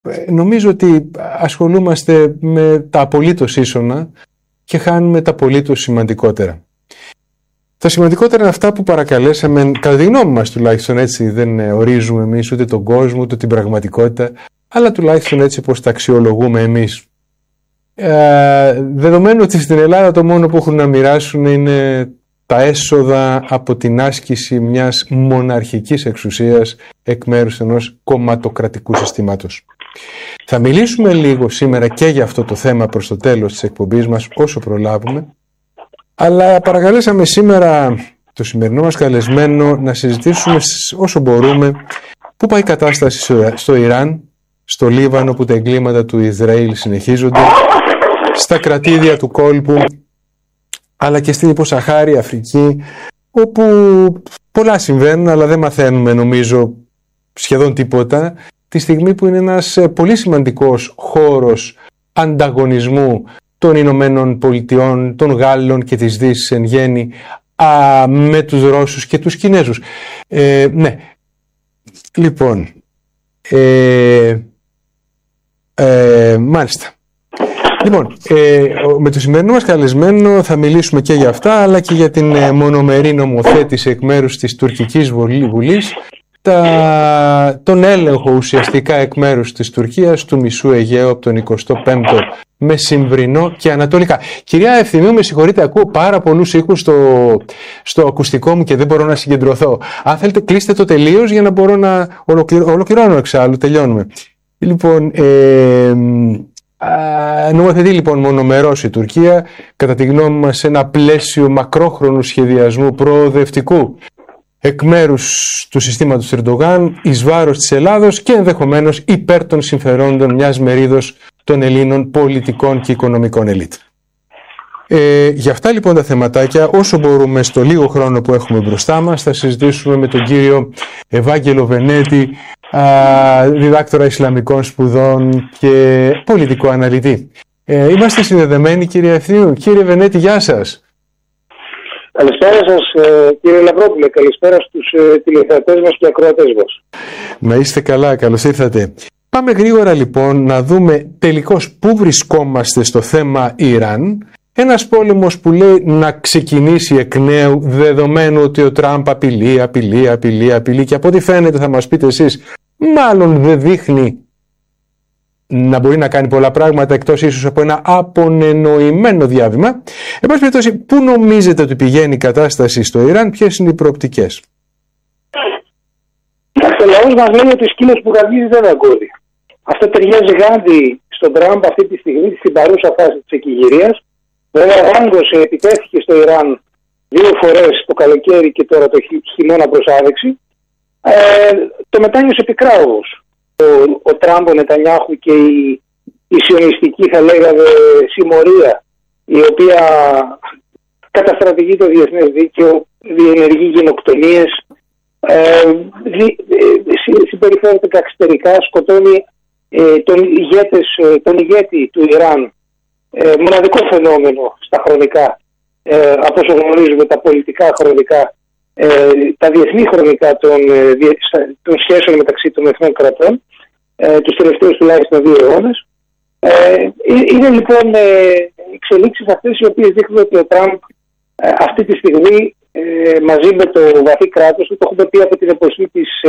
νομίζω ότι ασχολούμαστε με τα απολύτως ίσονα και χάνουμε τα απολύτως σημαντικότερα. Τα σημαντικότερα είναι αυτά που παρακαλέσαμε, κατά τη γνώμη μας τουλάχιστον, έτσι, δεν ορίζουμε εμείς ούτε τον κόσμο ούτε την πραγματικότητα, αλλά τουλάχιστον έτσι πως τα αξιολογούμε εμείς. Δεδομένου ότι στην Ελλάδα το μόνο που έχουν να μοιράσουν είναι τα έσοδα από την άσκηση μιας μοναρχικής εξουσίας εκ μέρους ενός κομματοκρατικού συστήματος. Θα μιλήσουμε λίγο σήμερα και για αυτό το θέμα προς το τέλος της εκπομπής μας, όσο προλάβουμε, αλλά παρακαλέσαμε σήμερα το σημερινό μας καλεσμένο να συζητήσουμε όσο μπορούμε πού πάει η κατάσταση στο Ιράν, στο Λίβανο που τα εγκλήματα του Ισραήλ συνεχίζονται, στα κρατήδια του κόλπου, αλλά και στην υποσαχάρη Αφρική, όπου πολλά συμβαίνουν, αλλά δεν μαθαίνουμε νομίζω σχεδόν τίποτα, τη στιγμή που είναι ένας πολύ σημαντικός χώρος ανταγωνισμού των Ηνωμένων Πολιτειών, των Γάλλων και της Δύσης εν γέννη, με τους Ρώσους και τους Κινέζους. Ναι, λοιπόν, μάλιστα. Λοιπόν, με το σημερινό μας καλεσμένο θα μιλήσουμε και για αυτά, αλλά και για την μονομερή νομοθέτηση εκ μέρους της τουρκικής βουλής, τον έλεγχο ουσιαστικά εκ μέρους της Τουρκίας του μισού Αιγαίου από τον 25ο μεσημβρινό και ανατολικά. Κυρία Ευθυμίου, με συγχωρείτε, ακούω πάρα πολλούς ήχους στο ακουστικό μου και δεν μπορώ να συγκεντρωθώ. Αν θέλετε κλείστε το τελείως για να μπορώ να ολοκληρώνω εξάλλου, τελειώνουμε. Λοιπόν, νομοθετεί λοιπόν μονομερώς η Τουρκία, κατά τη γνώμη μας, σε ένα πλαίσιο μακρόχρονου σχεδιασμού προοδευτικού εκ μέρους του συστήματος Ερντογάν, εις βάρος της Ελλάδος και ενδεχομένως υπέρ των συμφερόντων μιας μερίδος των Ελλήνων πολιτικών και οικονομικών ελίτ. Για αυτά λοιπόν τα θεματάκια, όσο μπορούμε στο λίγο χρόνο που έχουμε μπροστά μας, θα συζητήσουμε με τον κύριο Ευάγγελο Βενέτη, διδάκτορα Ισλαμικών σπουδών και πολιτικό αναλυτή. Είμαστε συνδεδεμένοι, κύριε Ευθύμιου. Κύριε Βενέτη, γεια σας. Καλησπέρα σας, κύριε Λαυρόπουλε. Καλησπέρα στους τηλεθεατές μας και ακροατές μας. Να είστε καλά, καλώς ήρθατε. Πάμε γρήγορα λοιπόν να δούμε τελικώς πού βρισκόμαστε στο θέμα Ιράν. Ένας πόλεμος που λέει να ξεκινήσει εκ νέου, δεδομένου ότι ο Τραμπ απειλεί και από ό,τι φαίνεται, θα μας πείτε εσείς, μάλλον δεν δείχνει να μπορεί να κάνει πολλά πράγματα εκτός ίσως από ένα απονενοημένο διάβημα. Εν πάση περιπτώσει, πού νομίζετε ότι πηγαίνει η κατάσταση στο Ιράν, ποιες είναι οι προοπτικές? Ο λαός μας λέει ότι ο σκύλος που γαβγίζει δεν αγκώδει. Αυτό ταιριάζει γάντι στον Τραμπ αυτή τη στιγμή, στην παρούσα φάση της εκηγηρίας. Βέβαια, γάγκωσε, επιτέθηκε στο Ιράν 2 φορές το καλοκαίρι και τώρα το χειμώνα προς άδειξη. Το μετάνιωσε πικρά όμως. Ο Τραμπ, ο Νετανιάχου και η σιωνιστική, θα λέγαμε, συμμορία, η οποία καταστρατηγεί το διεθνές δίκαιο, διενεργεί γενοκτονίες, συμπεριφέρεται καξιτερικά, σκοτώνει τον ηγέτη του Ιράν, μοναδικό φαινόμενο στα χρονικά, από όσο γνωρίζουμε τα πολιτικά χρονικά, τα διεθνή χρονικά των σχέσεων μεταξύ των εθνών κρατών, τους τελευταίους τουλάχιστον 2 αιώνες. Είναι λοιπόν εξελίξεις αυτές οι οποίες δείχνουν ότι ο Τραμπ αυτή τη στιγμή μαζί με το βαθύ κράτος, το έχουμε πει από την εποχή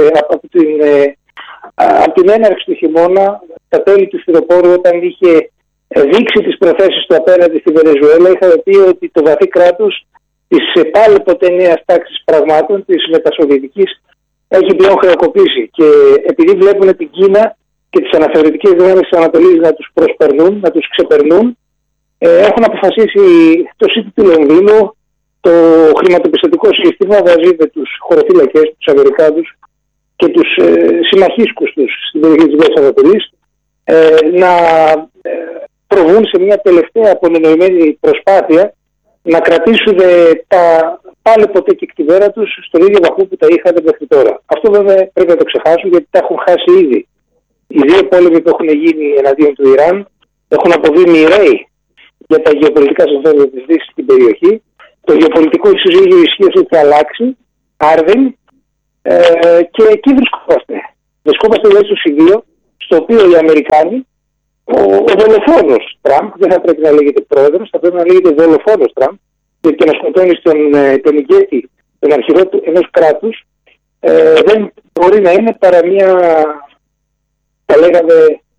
από την έναρξη του χειμώνα, τα τέλη του φθινοπόρου, όταν είχε δείξει τις προθέσεις του απέναντι στη Βενεζουέλα, είχαμε πει ότι το βαθύ κράτος της πάλι ποτέ νέας τάξης πραγμάτων, της μετασοβιετικής, έχει πλέον χρεοκοπήσει. Και επειδή βλέπουν την Κίνα και τις αναθεωρητικές δυνάμεις της Ανατολής να τους προσπερνούν, να τους ξεπερνούν, έχουν αποφασίσει το City του Λονδίνου, το χρηματοπιστωτικό σύστημα, μαζί με τους χωροφύλακες, τους Αμερικάνους και τους συμμαχίσκους τους στην περιοχή της Μέσης Ανατολής, να προβούν σε μια τελευταία απονενοημένη προσπάθεια να κρατήσουν τα πάλι ποτέ κεκτημένα τους στον ίδιο βαθμό που τα είχαν μέχρι τώρα. Αυτό βέβαια πρέπει να το ξεχάσουν, γιατί τα έχουν χάσει ήδη. Οι 2 πόλεμοι που έχουν γίνει εναντίον του Ιράν έχουν αποβεί μοιραίοι για τα γεωπολιτικά συμφέροντα της Δύσης στην περιοχή. Το γεωπολιτικό συζύγιο ισχύως έχει αλλάξει, άρδιν, και εκεί βρισκόμαστε. Βρισκόμαστε δηλαδή στο στο οποίο οι Αμερικάνοι, ο δολοφόνος Τραμπ, δεν θα πρέπει να λέγεται πρόεδρος, θα πρέπει να λέγεται δολοφόνος Τραμπ, και να σκοτώνει τον ηγέτη, τον αρχηγό ενός κράτους, δεν μπορεί να είναι παρά μια, θα λέγαμε,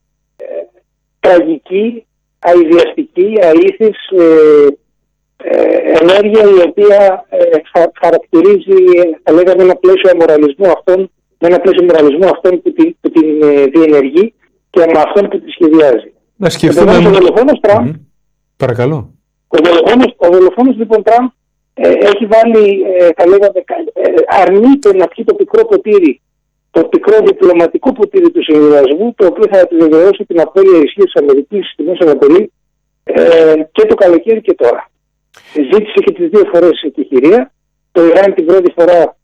τραγική, αηδιαστική, αήθης ενέργεια, η οποία χαρακτηρίζει, θα λέγαμε, ένα πλαίσιο αμοραλισμού αυτών που την διενεργεί και με αυτόν που τη σχεδιάζει. Να σκεφτούμε... Ο δολοφόνος Τραμπ, παρακαλώ. Ο δολοφόνος λοιπόν Τραμπ έχει βάλει, θα λέγαμε, αρνείται να πιει το πικρό ποτήρι, το πικρό διπλωματικό ποτήρι του συμβιβασμού, το οποίο θα επιβεβαιώσει την απώλεια ισχύς της Αμερικής στη Μέση Ανατολή και το καλοκαίρι και τώρα. Ζήτησε και τις δύο φορές εκεχηρία. Το Ιράν την πρώτη φορά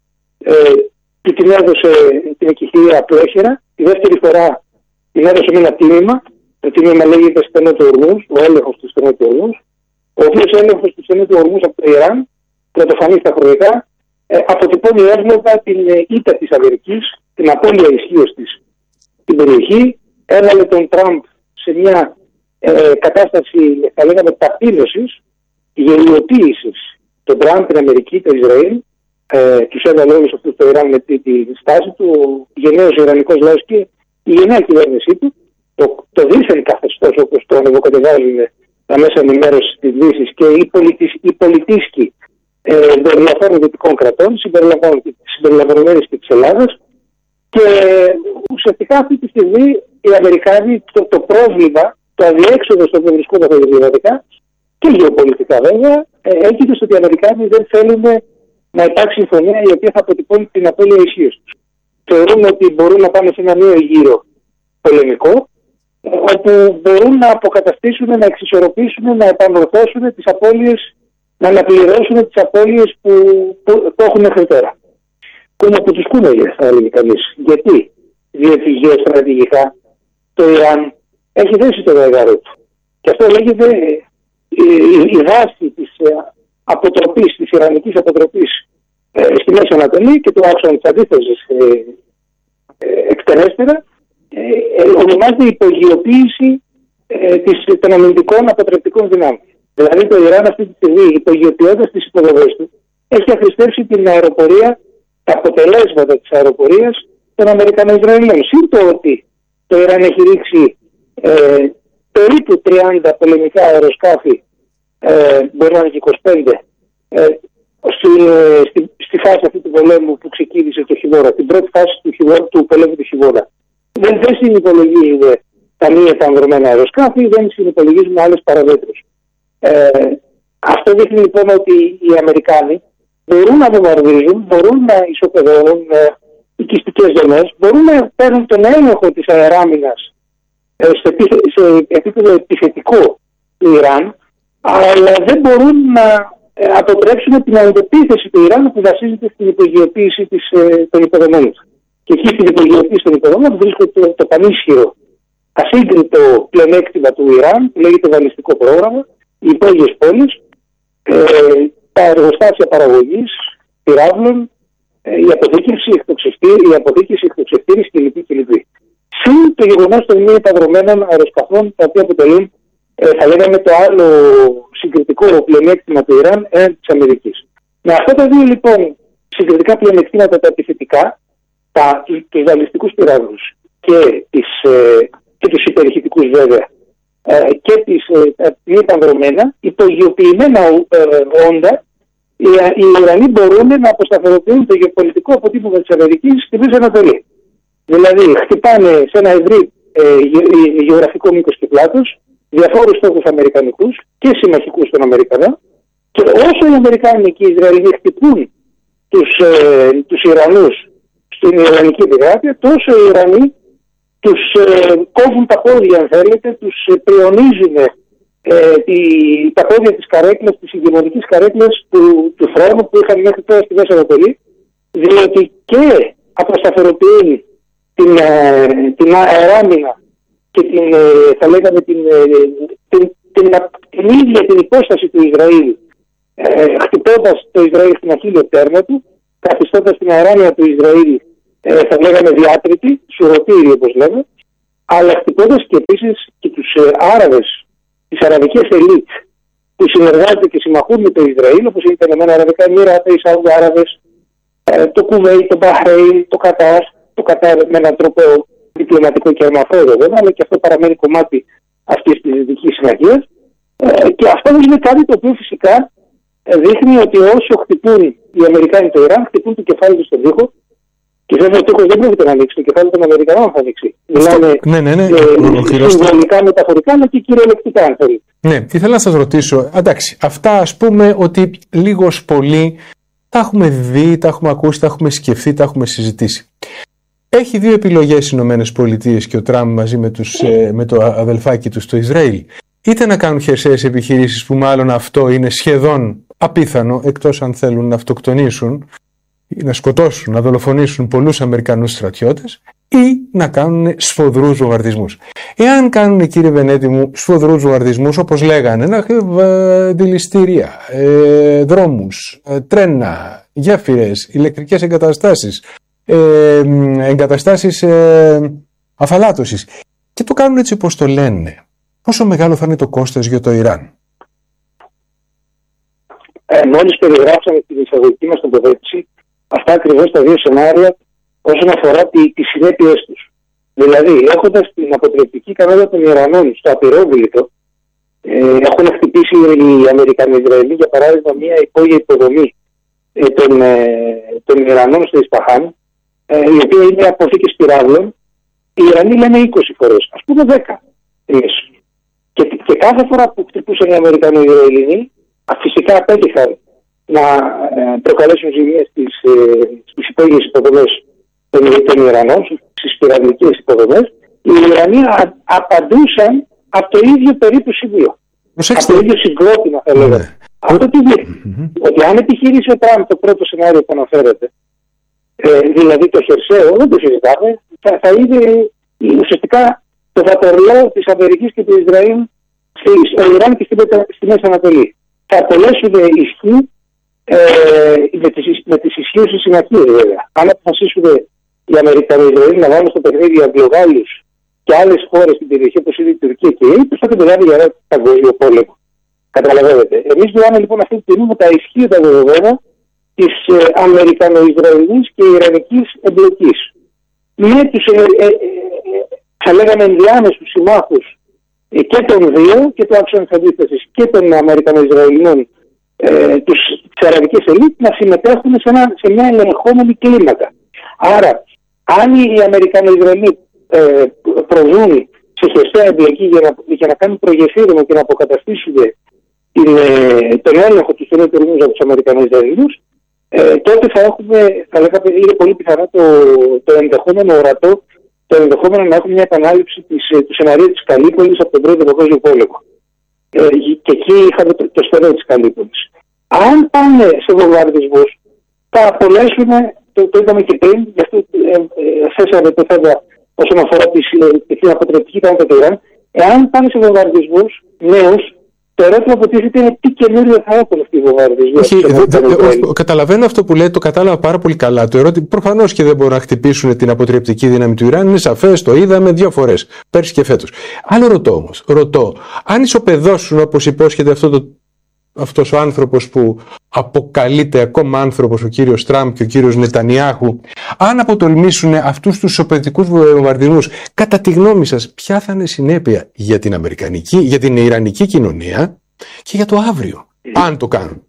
την έδωσε την εκεχηρία απλόχερα. Τη δεύτερη φορά την έδωσε με ένα τίμημα. Το τίμημα λέγεται στενό του Ορμούς, ο έλεγχος του στενού του Ορμούς, ο οποίος έλεγχος του στενού του Ορμούς από το Ιράν, πρωτοφανή στα χρονικά, αποτυπώνει εύλογα την ήττα της Αμερικής, την απώλεια ισχύως της στην περιοχή. Έβαλε τον Τραμπ σε μια κατάσταση, θα λέγαμε, ταπείνωσης, γελιοποίησης. Τον Τραμπ, την Αμερική, το Ισραήλ, τους έβαλε όλους αυτούς το Ιράν με τη στάση του, ο γενναίος Ιρανικός λαός και η γενναία κυβέρνησή του, το δίθεν καθεστώς, όπως το ανεβοκατεβάζουν τα μέσα ενημέρωσης της Δύσης, και οι πολιτίσκοι των διαφόρων δυτικών κρατών, συμπεριλαμβανομένης και της Ελλάδας. Και ουσιαστικά αυτή τη στιγμή οι Αμερικάνοι, το πρόβλημα, το αδιέξοδο στο οποίο βρισκόταν διπλωματικά και γεωπολιτικά βέβαια, έγινε στο ότι οι Αμερικάνοι δεν θέλουν να υπάρξει συμφωνία η οποία θα αποτυπώνει την απώλεια ισχύως τους. Θεωρούν ότι μπορούν να πάνε σε ένα νέο γύρο πολεμικό, όπου μπορούν να αποκαταστήσουν, να εξισορροπήσουν, να επανορθώσουν τις απώλειες, να αναπληρώσουν τις απώλειες που έχουν μέχρι τώρα. Κούνα που τους κούναγε, θα έλεγε κανείς. Γιατί? Διότι γεωστρατηγικά το Ιράν έχει δέσει το δαγαρό του. Και αυτό λέγεται η βάση της αποτροπής, της ιρανικής αποτροπής στη Μέση Ανατολή και του άξονα της αντίθεσης εκτενέστερα, ονομάζεται υπογειοποίηση των αμυντικών αποτρεπτικών δυνάμεων. Δηλαδή το Ιράν αυτή τη στιγμή, υπογειοποιώντας τις υποδομές του, έχει αχρηστεύσει την αεροπορία, τα αποτελέσματα της αεροπορίας των Αμερικανοϊσραηλίων. Συν το ότι το Ιράν έχει ρίξει περίπου 30 πολεμικά αεροσκάφη, μπορεί να είναι και 25, στη φάση αυτή του πολέμου που ξεκίνησε το χειμώνα, την πρώτη φάση του πολέμου του χειμώνα. Δεν συνυπολογίζουμε τα μη επανδρομένα αεροσκάφη, δεν συνυπολογίζουμε άλλες παραμέτρους. Αυτό δείχνει λοιπόν ότι οι Αμερικάνοι μπορούν να βομβαρδίζουν, μπορούν να ισοπεδώνουν οικιστικές ζωνές, μπορούν να παίρνουν τον έλεγχο της αεράμινας σε επίπεδο επιθετικό του Ιράν, αλλά δεν μπορούν να αποτρέψουν την αντεπίθεση του Ιράν που βασίζεται στην υπογειοποίηση των υποδομών του. Και εκεί στην υπογειοποίηση των υποδομών βρίσκεται το πανίσχυρο ασύγκριτο πλεονέκτημα του Ιράν, που λέγεται βαλιστικό πρόγραμμα, οι υπόγειες πόλεις, τα εργοστάσια παραγωγής, πυράβλων, η αποθήκευση, εκτοξευτήρης κλπ. Συν το γεγονός των μη επανδρομένων αεροσκαφών, τα οποία αποτελούν, θα λέγαμε, το άλλο συγκριτικό πλεονέκτημα του Ιράν έναντι της Αμερικής. Με αυτά τα δύο λοιπόν συγκριτικά πλεονεκτήματα, τα επιθετικά, τους βαλιστικούς πυράβλους και τους υπερηχητικούς βέβαια, και τις μη επανδρομένα, υπογειοποιημένα όντα, οι Ιρανοί μπορούν να αποσταθεροποιούν το γεωπολιτικό αποτύπωμα της Αμερικής στη Μέση Ανατολή. Δηλαδή, χτυπάνε σε ένα ευρύ γεωγραφικό μήκος και πλάτος διαφόρους στόχους αμερικανικούς και συμμαχικούς των Αμερικανών, και όσο οι Αμερικάνοι και οι Ισραηλοί χτυπούν τους Ιρανούς στην Ιρανική επικράτεια, τόσο οι Ιρανοί τους κόβουν τα πόδια, αν θέλετε, τους πριονίζουν τα πόδια της καρέκλας, της ηγεμονικής καρέκλας του θρόνου που είχαν μέχρι τώρα στη Μέση Ανατολή, διότι και αποσταθεροποιούν την αεράμινα και θα λέγαμε την ίδια την υπόσταση του Ισραήλ, χτυπώντας το Ισραήλ στην αχίλιο πτέρνα του, καθιστώντας την αεράμινα του Ισραήλ, θα λέγαμε, διάτρητη, σουρωτήρη όπως λέμε, αλλά χτυπώντας και επίσης και τους Άραβες, τις αραβικές ελίτ που συνεργάζονται και συμμαχούν με το Ισραήλ, όπως είναι τα Ηνωμένα Αραβικά Εμμυράτα, οι Σαουδοί Άραβες, το Κουβέιτ, το Μπαχρέιν, το Κατάρ με έναν τρόπο διπλωματικό και αρμαφρόδο βέβαια, αλλά και αυτό παραμένει κομμάτι αυτής της Δυτικής Συμμαχίας. Και αυτό είναι κάτι το οποίο φυσικά δείχνει ότι όσο χτυπούν οι Αμερικάνοι το Ιράν, χτυπούν το κεφάλι του στον τοίχο. Και βέβαια ο τοίχος δεν πρόκειται να ανοίξει, το κεφάλι των Αμερικανών θα ανοίξει. Μιλάμε συμβολικά, μεταφορικά, αλλά και κυριολεκτικά, αν θέλει. Ναι, ήθελα να σας ρωτήσω, εντάξει, αυτά ας πούμε ότι λίγος πολύ τα έχουμε δει, τα έχουμε ακούσει, τα έχουμε σκεφτεί, τα έχουμε συζητήσει. Έχει δύο επιλογές οι Ηνωμένες Πολιτείες και ο Τραμπ μαζί με το αδελφάκι του στο Ισραήλ. Είτε να κάνουν χερσαίες επιχειρήσεις, που μάλλον αυτό είναι σχεδόν απίθανο, εκτός αν θέλουν να αυτοκτονήσουν, να σκοτώσουν, να δολοφονήσουν πολλούς Αμερικανούς στρατιώτες, ή να κάνουν σφοδρούς βομβαρδισμούς. Εάν κάνουν, κύριε Βενέτη μου, σφοδρούς βομβαρδισμούς, όπως λέγανε, να δηληστήρια, δρόμους, τρένα, γέφυρες, ηλεκτρικές εγκαταστάσεις, εγκαταστάσεις αφαλάτωσης, και το κάνουν έτσι όπως το λένε, πόσο μεγάλο θα είναι το κόστος για το Ιράν? Μόλις περιγράψαμε την εισαγωγική μας τοποθέτηση, αυτά ακριβώς τα δύο σενάρια όσον αφορά τις συνέπειες τους. Δηλαδή, έχοντας την αποτρεπτική ικανότητα των Ιρανών στο απειρόβλητο, έχουν χτυπήσει οι Αμερικανοί-Ισραηλοί, για παράδειγμα, μια υπόγεια υποδομή των Ιρανών στο Ισπαχάν, η οποία είναι αποθήκες πυράβλων. Οι Ιρανοί λένε 20 φορές, ας πούμε 10 εμείς. Και κάθε φορά που χτυπούσαν οι Αμερικανοί-Ισραηλοί, φυσικά απέτυχαν να προκαλέσουν ζημίες στις υπόγειες υποδομές των Ιρανών, στις πυραυλικές υποδομές. Οι Ιρανοί απαντούσαν από το ίδιο περίπου σημείο. Από το ίδιο συγκρότημα, θα λέγαμε. Αυτό τι δείχνει? Ότι αν επιχειρήσει ο Τραμπ το πρώτο σενάριο που αναφέρεται, δηλαδή το χερσαίο, δεν το συζητάμε, θα είναι ουσιαστικά το βατερλό της Αμερικής και του Ισραήλ στο Ιράν και στη Μέση Ανατολή. Θα απολέσουν ισχύ με τις ισχύουσες συμμαχίες, βέβαια. Αν αποφασίσουν οι Αμερικανοί Ισραήλ να βάλουν στο παιχνίδι Αγγλογάλους και άλλες χώρες στην περιοχή όπως είναι η Τουρκία και η Αίγυπτος, θα μιλάμε για ένα παγκόσμιο πόλεμο. Καταλαβαίνετε. Εμείς μιλάμε λοιπόν αυτή τη στιγμή με τα ισχύοντα δεδομένα της Αμερικανο-Ισραηλής και Ιρανικής εμπλοκής. Με τους θα λέγαμε ενδιάμεσους συμμάχους και των δύο, και του άξονα της αντίστασης και των Αμερικανο-Ισραηλινών, τις αραβικές ελίτ, να συμμετέχουν σε μια ελεγχόμενη κλίμακα. Άρα, αν οι Αμερικανο-Ισραηλοί προβούν σε χερσαία εμπλοκή για να κάνουν προγεφύρωμα και να αποκαταστήσουν τον έλεγχο του στενού τουρμού από τους Αμερικανο-Ισραηλινούς, τότε θα λέγαμε, είναι πολύ πιθανό το ενδεχόμενο ορατό, το ενδεχόμενο να έχουμε μια επανάληψη του σεναρίου της Καλύπολης από τον Πρώτο Παγκόσμιο Πόλεμο. Και εκεί είχαμε το στερεό της Καλύπολης. Αν πάνε σε βομβαρδισμούς, θα απολέσουν, το είδαμε και πριν, γι' αυτό θέσαμε το θέμα όσον αφορά την αποτρεπτική ικανότητα του Ιράν. Εάν πάνε σε βομβαρδισμούς νέους, το ερώτημα που τίθεται είναι τι καινούριο θα έχουν αυτοί οι βομβαρδισμοί. Καταλαβαίνω αυτό που λέτε, το κατάλαβα πάρα πολύ καλά. Το ερώτημα προφανώς και δεν μπορούν να χτυπήσουν την αποτρεπτική δύναμη του Ιράν, είναι σαφές, το είδαμε 2 φορές, πέρσι και φέτος. Άλλο ρωτώ, αν ισοπεδώσουν όπως υπόσχεται αυτός ο άνθρωπος που αποκαλείται ακόμα άνθρωπος, ο κύριος Τραμπ και ο κύριος Νετανιάχου, αν αποτολμήσουν αυτούς τους ισοπεδωτικούς βομβαρδισμούς, κατά τη γνώμη σας, ποια θα είναι συνέπεια για την Ιρανική κοινωνία και για το αύριο, αν το κάνουν?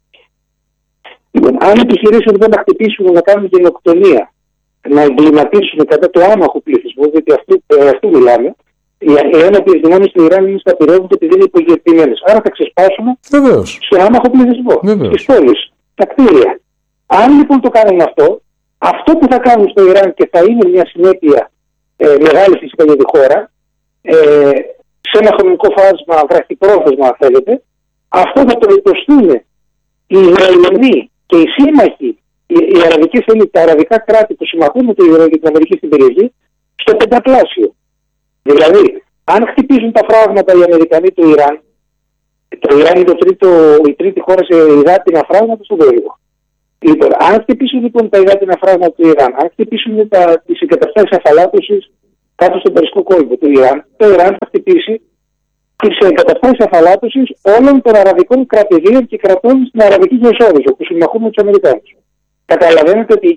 Αν επιχειρήσουν να χτυπήσουν, να κάνουν γενοκτονία, να εγκληματίσουν κατά το άμαχο πληθυσμό, γιατί αυτού μιλάμε, οι ένοπλες δυνάμεις του Ιράν είναι στα πυρόβουτα επειδή είναι υπογειοποιημένες. Άρα θα ξεσπάσουν σε άμαχο πληθυσμό, στις πόλεις, στα κτίρια. Αν λοιπόν το κάνουν αυτό που θα κάνουν στο Ιράν και θα είναι μια συνέπεια μεγάλη φυσικά για τη χώρα, σε ένα χρονικό φάσμα, βραχυπρόθεσμα αν θέλετε, αυτό θα το υποστούν οι Ισραηλινοί και οι σύμμαχοι, οι αραβικές ελίτ, τα αραβικά κράτη που συμμαχούν με το Ιράν και την Αμερική στην περιοχή, στο πενταπλάσιο. Δηλαδή, αν χτυπήσουν τα φράγματα οι Αμερικανοί του Ιράν, το Ιράν είναι η τρίτη χώρα σε υδάτινα φράγματα στον κόσμο. Λοιπόν, αν χτυπήσουν λοιπόν τα υδάτινα φράγματα του Ιράν, αν χτυπήσουν τις εγκαταστάσεις αφαλάτωσης, κάτω στον Περσικό κόλπο του Ιράν, το Ιράν θα χτυπήσει τις εγκαταστάσεις αφαλάτωσης όλων των αραβικών κρατηδίων και κρατών στην Αραβική Μεσόγειο, που συμμαχούν με τους Αμερικάνους. Καταλαβαίνετε ότι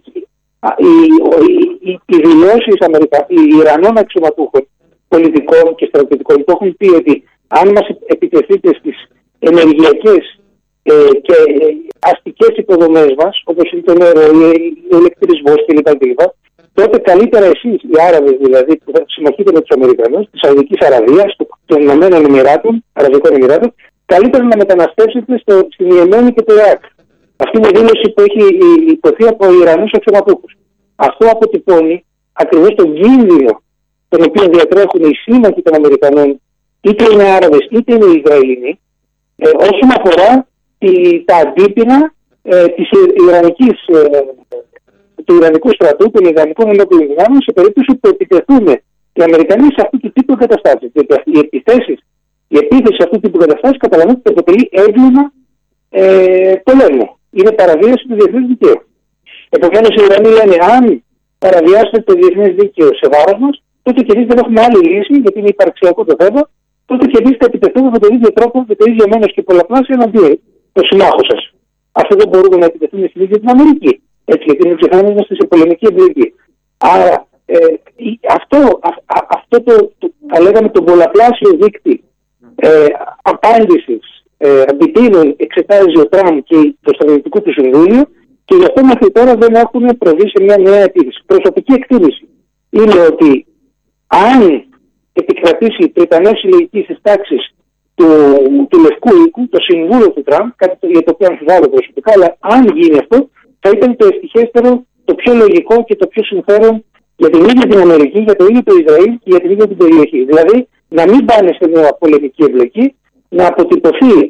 οι δηλώσεις Ιρανών αξιωματούχων, πολιτικών και στρατιωτικών, που έχουν πει ότι αν μας επιτεθείτε στις ενεργειακές και αστικές υποδομές μας, όπως είναι το νερό, ο ηλεκτρισμός κλπ., τότε καλύτερα εσείς, οι Άραβες δηλαδή, που θα συμμαχείτε με τους Αμερικανούς, της Σαουδικής Αραβίας, των Ηνωμένων Εμιράτων, Αραβικών Εμιράτων, καλύτερα να μεταναστεύσετε στην Ιεμένη και το Ιράκ. Αυτή είναι η δήλωση που έχει υποθεί από Ιρανούς αξιωματούχους. Αυτό αποτυπώνει ακριβώς τον κίνδυνο τον οποίο διατρέχουν οι σύμμαχοι των Αμερικανών, είτε είναι Άραβες είτε είναι Ισραηλινοί, όσον αφορά τα αντίπεινα του Ιρανικού στρατού, των Ιρανικών ενόπλων δυνάμεων, σε περίπτωση που επιτεθούν οι Αμερικανοί σε αυτού του τύπου εγκαταστάσεις. Διότι η επίθεση αυτού του τύπου εγκαταστάσεις καταλαβαίνετε ότι αποτελεί έγκλημα πολέμου. Είναι παραβίαση του διεθνούς δικαίου. Επομένως, οι Ιρανοί λένε: αν παραβιάσετε το διεθνές δίκαιο σε βάρος μας, τότε και εμείς δεν έχουμε άλλη λύση, γιατί είναι υπαρξιακό το θέμα, τότε και εμείς θα επιτεθούμε με τον ίδιο τρόπο, με το ίδιο μένος και πολλαπλάσια εναντίον των συμμάχων σας. Αυτό δεν μπορούμε να επιτεθούμε στην ίδια την Αμερική. Έτσι, γιατί μην ξεχνάμε, είμαστε σε πολεμική εμπλοκή. Άρα, αυτό θα λέγαμε τον πολλαπλάσιο δείκτη απάντησης αντιτείνων εξετάζει ο Τραμπ και το στρατιωτικό του συμβούλιο, και γι' αυτό μέχρι τώρα δεν έχουν προβεί σε μια νέα επίθεση. Προσωπική εκτίμηση είναι ότι αν επικρατήσει η Βρετανία συλλογική στις τάξεις του Λευκού Οίκου, το συμβούλιο του Τραμπ, κάτι για το οποίο αμφιβάλλω προσωπικά, αλλά αν γίνει αυτό, θα ήταν το ευτυχέστερο, το πιο λογικό και το πιο συμφέρον για την ίδια την Αμερική, για το ίδιο το Ισραήλ και για την ίδια την περιοχή. Δηλαδή, να μην πάνε σε μια πολεμική εμπλοκή, να αποτυπωθεί,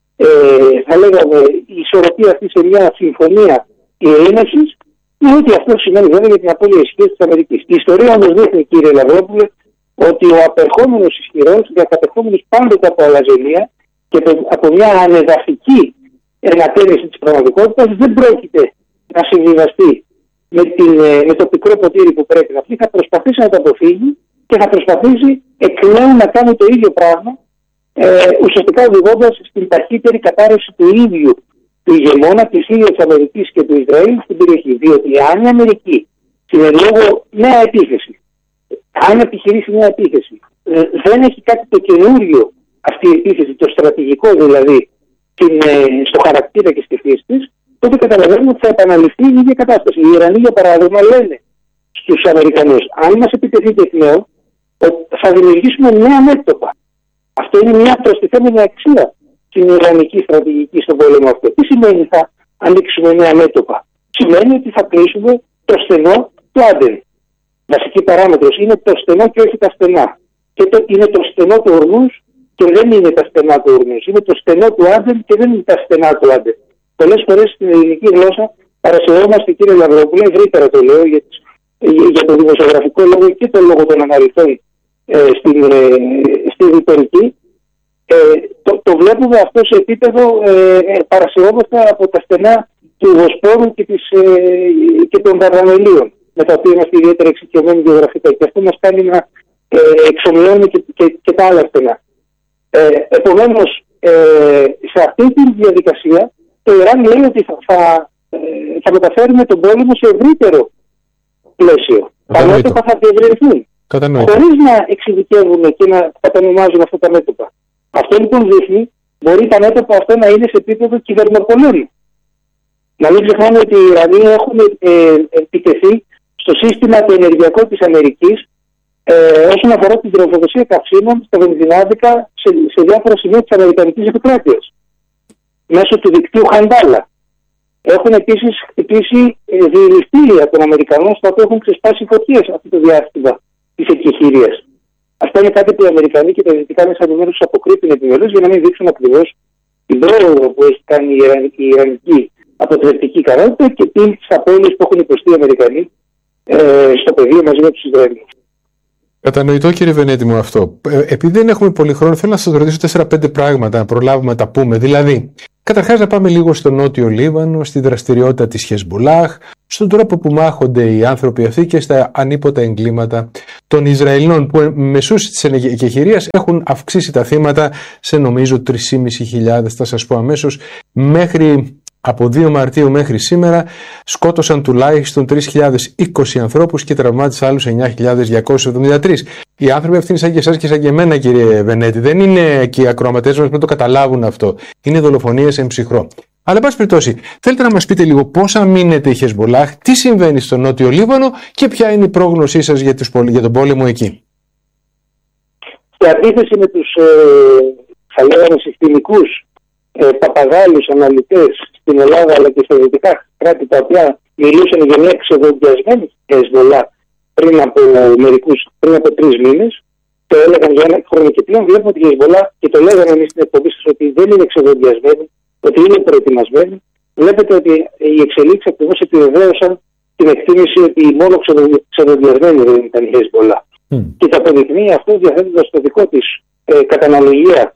θα λέγαμε, η ισορροπία αυτή σε μια συμφωνία ειρήνευσης, με ό,τι αυτό σημαίνει βέβαια για την απώλεια ισχύω της Αμερικής. Η ιστορία όμως δείχνει, κύριε Λαυρόπουλε, ότι ο απερχόμενος ισχυρός, διακατεχόμενος πάντοτε από αλαζονία και από μια ανεδαφική ενατένιση της πραγματικότητας, δεν πρόκειται να συμβιβαστεί με το πικρό ποτήρι που πρέπει να πει. Θα προσπαθήσει να το αποφύγει και θα προσπαθήσει εκ νέου να κάνει το ίδιο πράγμα, ουσιαστικά οδηγώντας στην ταχύτερη κατάρρευση του ίδιου του ηγεμόνα, της ίδιας της Αμερικής και του Ισραήλ στην περιοχή. Διότι αν η Αμερική στην λόγω νέα επίθεση, αν επιχειρήσει μια επίθεση, δεν έχει κάτι το καινούριο αυτή η επίθεση, το στρατηγικό δηλαδή, στο χαρακτήρα και στη φύση της, τότε καταλαβαίνουμε ότι θα επαναληφθεί η ίδια κατάσταση. Οι Ιρανοί, για παράδειγμα, λένε στους Αμερικανούς: αν μας επιτεθείτε εκ νέου, θα δημιουργήσουμε νέα μέτωπα. Αυτό είναι μια προστιθέμενη αξία στην Ιρανική στρατηγική στον πόλεμο αυτό. Τι σημαίνει θα ανοίξουμε νέα μέτωπα? Σημαίνει ότι θα κλείσουμε το στενό του Άντεν. Βασική παράμετρος είναι το στενό και όχι τα στενά. Και είναι το στενό του Ορμούζ και δεν είναι τα στενά του Ορμούζ. Είναι το στενό του Άντεν και δεν είναι τα στενά του Άντεν. Πολλές φορές στην ελληνική γλώσσα παρασυρώμαστε, κύριε Λαυρόπουλε, ευρύτερα το λέω για το δημοσιογραφικό λόγο και το λόγο των αναλυτών στη ρητορική. Το βλέπουμε αυτό σε επίπεδο παρασυρώμαστε από τα στενά του Βοσπόρου και των Δαρδανελίων, με τα οποία είμαστε ιδιαίτερα εξοικειωμένοι γεωγραφικά, και αυτό μας κάνει να εξομοιώνουμε και τα άλλα στενά. Επομένως, σε αυτή τη διαδικασία το Ιράν λέει ότι θα μεταφέρουμε τον πόλεμο σε ευρύτερο πλαίσιο. Τα μέτωπα θα διευρυνθούν, χωρίς να εξειδικεύουμε και να κατανομάζουμε αυτά τα μέτωπα. Αυτό λοιπόν δείχνει, μπορεί τα μέτωπα αυτά να είναι σε επίπεδο κυβερνοπολέμου. Να μην ξεχνάμε ότι οι Ιρανοί έχουν επιτεθεί στο σύστημα το ενεργειακό της Αμερικής όσον αφορά την τροφοδοσία καυσίμων στα βενζινάδικα σε διάφορα σημεία της Αμερικανικής επικράτειας, μέσω του δικτύου Χαντάλα. Έχουν επίσης χτυπήσει διελιστήρια των Αμερικανών, στα οποία έχουν ξεσπάσει φωτιές αυτό το διάστημα της εκεχηρίας. Αυτά είναι κάτι που οι Αμερικανοί και τα δυτικά μέσα ενημέρωσης αποκρύπτουν επιμελώς για να μην δείξουν ακριβώς την πρόοδο που έχει κάνει η Ιρανική αποτρεπτική ικανότητα και τις απώλειες που έχουν υποστεί οι Αμερικανοί στο πεδίο μαζί με τους Ισραηλινούς. Κατανοητό, κύριε Βενέτη μου, αυτό. Επειδή δεν έχουμε πολύ χρόνο, θέλω να σας ρωτήσω 4-5 πράγματα, να προλάβουμε να τα πούμε. Δηλαδή, Καταρχάς να πάμε λίγο στο Νότιο Λίβανο, στη δραστηριότητα της Χεσμπολάχ, στον τρόπο που μάχονται οι άνθρωποι αυτοί και στα ανίποτα εγκλήματα των Ισραηλινών που μεσούς της εκεχηρίας έχουν αυξήσει τα θύματα σε νομίζω 3.500, θα σας πω αμέσως, από 2 Μαρτίου μέχρι σήμερα σκότωσαν τουλάχιστον 3.020 ανθρώπους και τραβμάτισαν άλλους 9.273. Οι άνθρωποι αυτοί είναι σαν και εσάς και σαν και εμένα, κύριε Βενέτη. Δεν είναι και οι ακροαματές μας που το καταλάβουν αυτό. Είναι δολοφονίες εν ψυχρό. Αλλά, εν πάση περιπτώσει, θέλετε να μας πείτε λίγο πώς αμήνεται η Χεσμπολάχ, τι συμβαίνει στο Νότιο Λίβανο και ποια είναι η πρόγνωσή σας για τον πόλεμο εκεί. Σε αντίθεση με τους θα λέγαμε συστημικούς παπαγάλους αναλυτές στην Ελλάδα αλλά και στα δυτικά κράτη, τα οποία μιλούσαν για μια ξεδοντιασμένη Χεσμπολάχ πριν από 3 μήνες, το έλεγαν για 1 χρόνο και πλέον βλέπουμε ότι η Χεσμπολάχ, και το λέγαμε εμείς στην εκπομπή σας, ότι δεν είναι ξεδοντιασμένη, ότι είναι προετοιμασμένη. Βλέπετε ότι οι εξελίξεις ακριβώς επιβεβαίωσαν την εκτίμηση ότι μόνο ξεδοντιασμένη δεν ήταν η Χεσμπολάχ. Και το αποδεικνύει αυτό διαθέτοντας το δικό της κατά αναλογία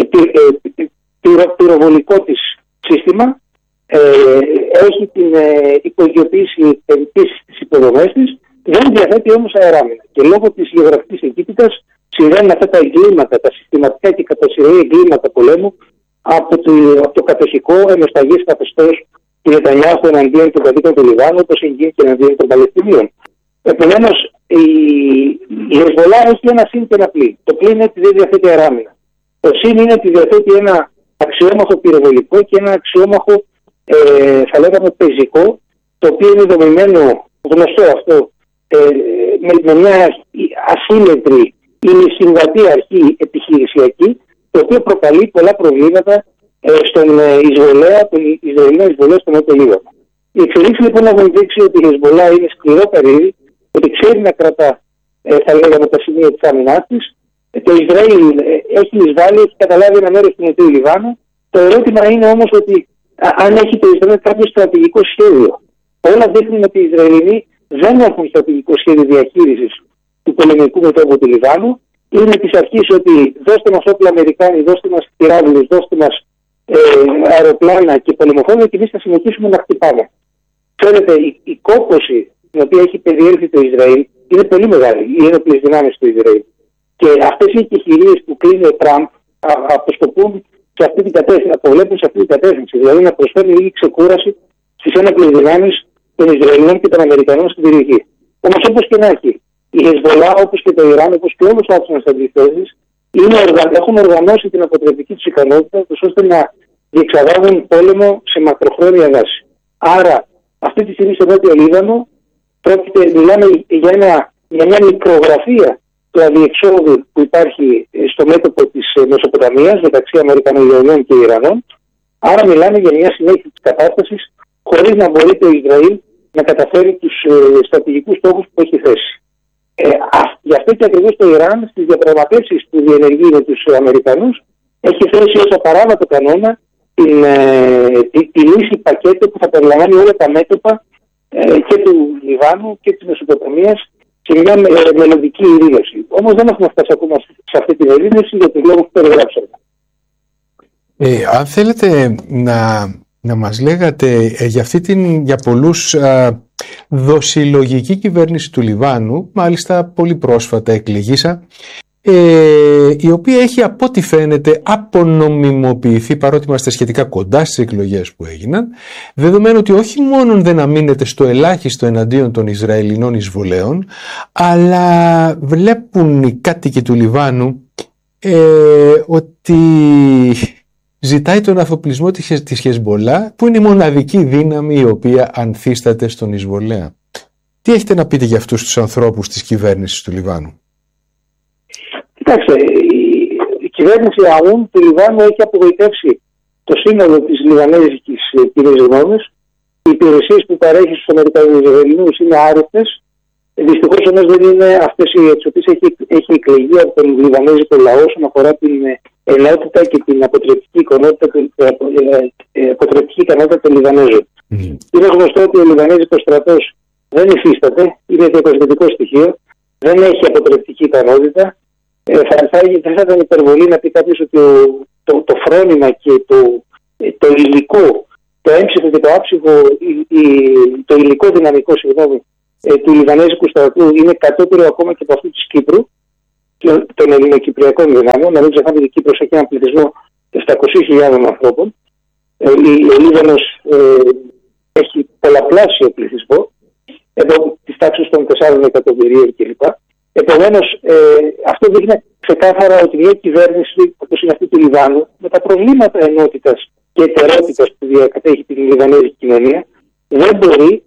πυροβολικό της σύστημα, έχει την υπογειοποίηση επίσης στις υποδομές της, δεν διαθέτει όμως αεράμινα. Και λόγω της γεωγραφικής εγκύτητας συμβαίνουν αυτά τα εγκλήματα, τα συστηματικά και κατά σειρά εγκλήματα πολέμου από το κατοχικό αιμοσταγής καθεστώς του Νετανιάχου εναντίον των κατοίκων του Λιβάνου, όπως εγγύει και εναντίον των Παλαιστινίων. Επομένως, η Χεσμπολάχ έχει ένα συν και ένα πλήν. Το πλήν είναι ότι δεν διαθέτει αεράμινα. Το συν είναι ότι διαθέτει ένα αξιόμαχο πυροβολικό και ένα αξιόμαχο, θα λέγαμε, πεζικό, το οποίο είναι δομημένο, γνωστό αυτό, με μια ασύμμετρη ή συμβατή αρχή επιχειρησιακή, το οποίο προκαλεί πολλά προβλήματα στον Ισραηλινό εισβολέα στον Νότιο Λίβανο. Οι εξελίξεις λοιπόν έχουν δείξει ότι η Χεσμπολάχ είναι σκληρό καρύδι, ότι ξέρει να κρατά, θα λέγαμε, τα σημεία της άμυνάς της. Το Ισραήλ έχει εισβάλει, έχει καταλάβει ένα μέρος του Νότιου Λιβάνου. Το ερώτημα είναι όμως ότι αν έχει το Ισραήλ κάποιο στρατηγικό σχέδιο. Όλα δείχνουν ότι οι Ισραηλινοί δεν έχουν στρατηγικό σχέδιο διαχείρισης του πολεμικού μετώπου του Λιβάνου. Είναι της αρχής ότι δώστε μας όπλα Αμερικάνοι, δώστε μας πυράβλους, δώστε μας αεροπλάνα και πολεμοφόδια και εμείς θα συνεχίσουμε να χτυπάμε. Ξέρετε, η κόπωση την οποία έχει περιέλθει το Ισραήλ είναι πολύ μεγάλη, οι ένοπλες δυνάμεις του Ισραήλ. Και αυτές οι εκεχηρίες που κλείνει ο Τραμπ αποσκοπούν σε αυτή την κατεύθυνση, αποβλέπουν σε αυτή την κατεύθυνση, δηλαδή να προσφέρουν λίγη ξεκούραση στις ένοπλες δυνάμεις των Ισραηλινών και των Αμερικανών στην περιοχή. Όμως όπως και να έχει, η Χεσμπολάχ, όπως και το Ιράν, όπως και όλους τους άξονες αντιθέσεις, έχουν οργανώσει την αποτρεπτική τους ικανότητα ώστε να διεξαγάγουν πόλεμο σε μακροχρόνια βάση. Άρα, αυτή τη στιγμή στο Νότιο Λίβανο μιλάμε για μια μικρογραφία του αδιεξόδου που υπάρχει στο μέτωπο της Μεσοποταμίας μεταξύ Αμερικανών και Ιρανών. Άρα μιλάμε για μια συνέχιση της κατάστασης χωρίς να μπορεί το Ισραήλ να καταφέρει τους στρατηγικούς στόχους που έχει θέσει. Γι' αυτό και ακριβώς το Ιράν στις διαπραγματεύσεις που διενεργεί με τους Αμερικανούς έχει θέσει ως απαράβατο κανόνα τη λύση πακέτο που θα περιλαμβάνει όλα τα μέτωπα και του Λιβάνου και της Μεσοποταμίας σε μια μελλοντική ειρήνευση. Όμως δεν έχουμε φτάσει ακόμα σε αυτή την ειρήνευση για τους λόγους που περιγράψαμε. Αν θέλετε να μας λέγατε για πολλούς δοσιλογική κυβέρνηση του Λιβάνου, μάλιστα πολύ πρόσφατα εκλεγήσα, η οποία έχει από ό,τι φαίνεται απονομιμοποιηθεί, παρότι είμαστε σχετικά κοντά στις εκλογές που έγιναν, δεδομένου ότι όχι μόνο δεν αμήνεται στο ελάχιστο εναντίον των Ισραηλινών εισβολέων, αλλά βλέπουν οι κάτοικοι του Λιβάνου ότι ζητάει τον αφοπλισμό της Χεσμπολάχ, που είναι η μοναδική δύναμη η οποία ανθίσταται στον εισβολέα. Τι έχετε να πείτε για αυτούς τους ανθρώπους της κυβέρνησης του Λιβάνου? Κοιτάξτε, η κυβέρνηση ΑΟΥΝ του Λιβάνου έχει απογοητεύσει το σύνολο της Λιβανέζικης κοινής γνώμης. Οι υπηρεσίες που παρέχει στους Αμερικανούς είναι άρρωστες. Δυστυχώς όμως δεν είναι αυτές τις οποίες έχει εκλεγεί από τον Λιβανέζικο λαό όσον αφορά την ενότητα και την αποτρεπτική ικανότητα των Λιβανέζων. Είναι γνωστό ότι ο Λιβανέζικος στρατός δεν υφίσταται, είναι διακοσμητικό στοιχείο, δεν έχει αποτρεπτική ικανότητα. Δεν θα ήταν υπερβολή να πει κάποιος ότι το φρόνημα και το υλικό, το έμψυχο και το άψυχο, το υλικό δυναμικό του Λιβανέζικου στρατού είναι κατώτερο ακόμα και από αυτού της Κύπρου και των ελληνοκυπριακών δυνάμεων. Να μην ξεχνάμε ότι η Κύπρος έχει ένα πληθυσμό 700.000 ανθρώπων. Ο Λίβανος έχει πολλαπλάσιο πληθυσμό, εδώ της τάξης των 4 εκατομμυρίων κλπ. Επομένως, αυτό δείχνει ξεκάθαρα ότι μια κυβέρνηση όπως είναι αυτή του Λιβάνου, με τα προβλήματα ενότητας και ετερότητας που διακατέχει την Λιβανέζικη κοινωνία, δεν μπορεί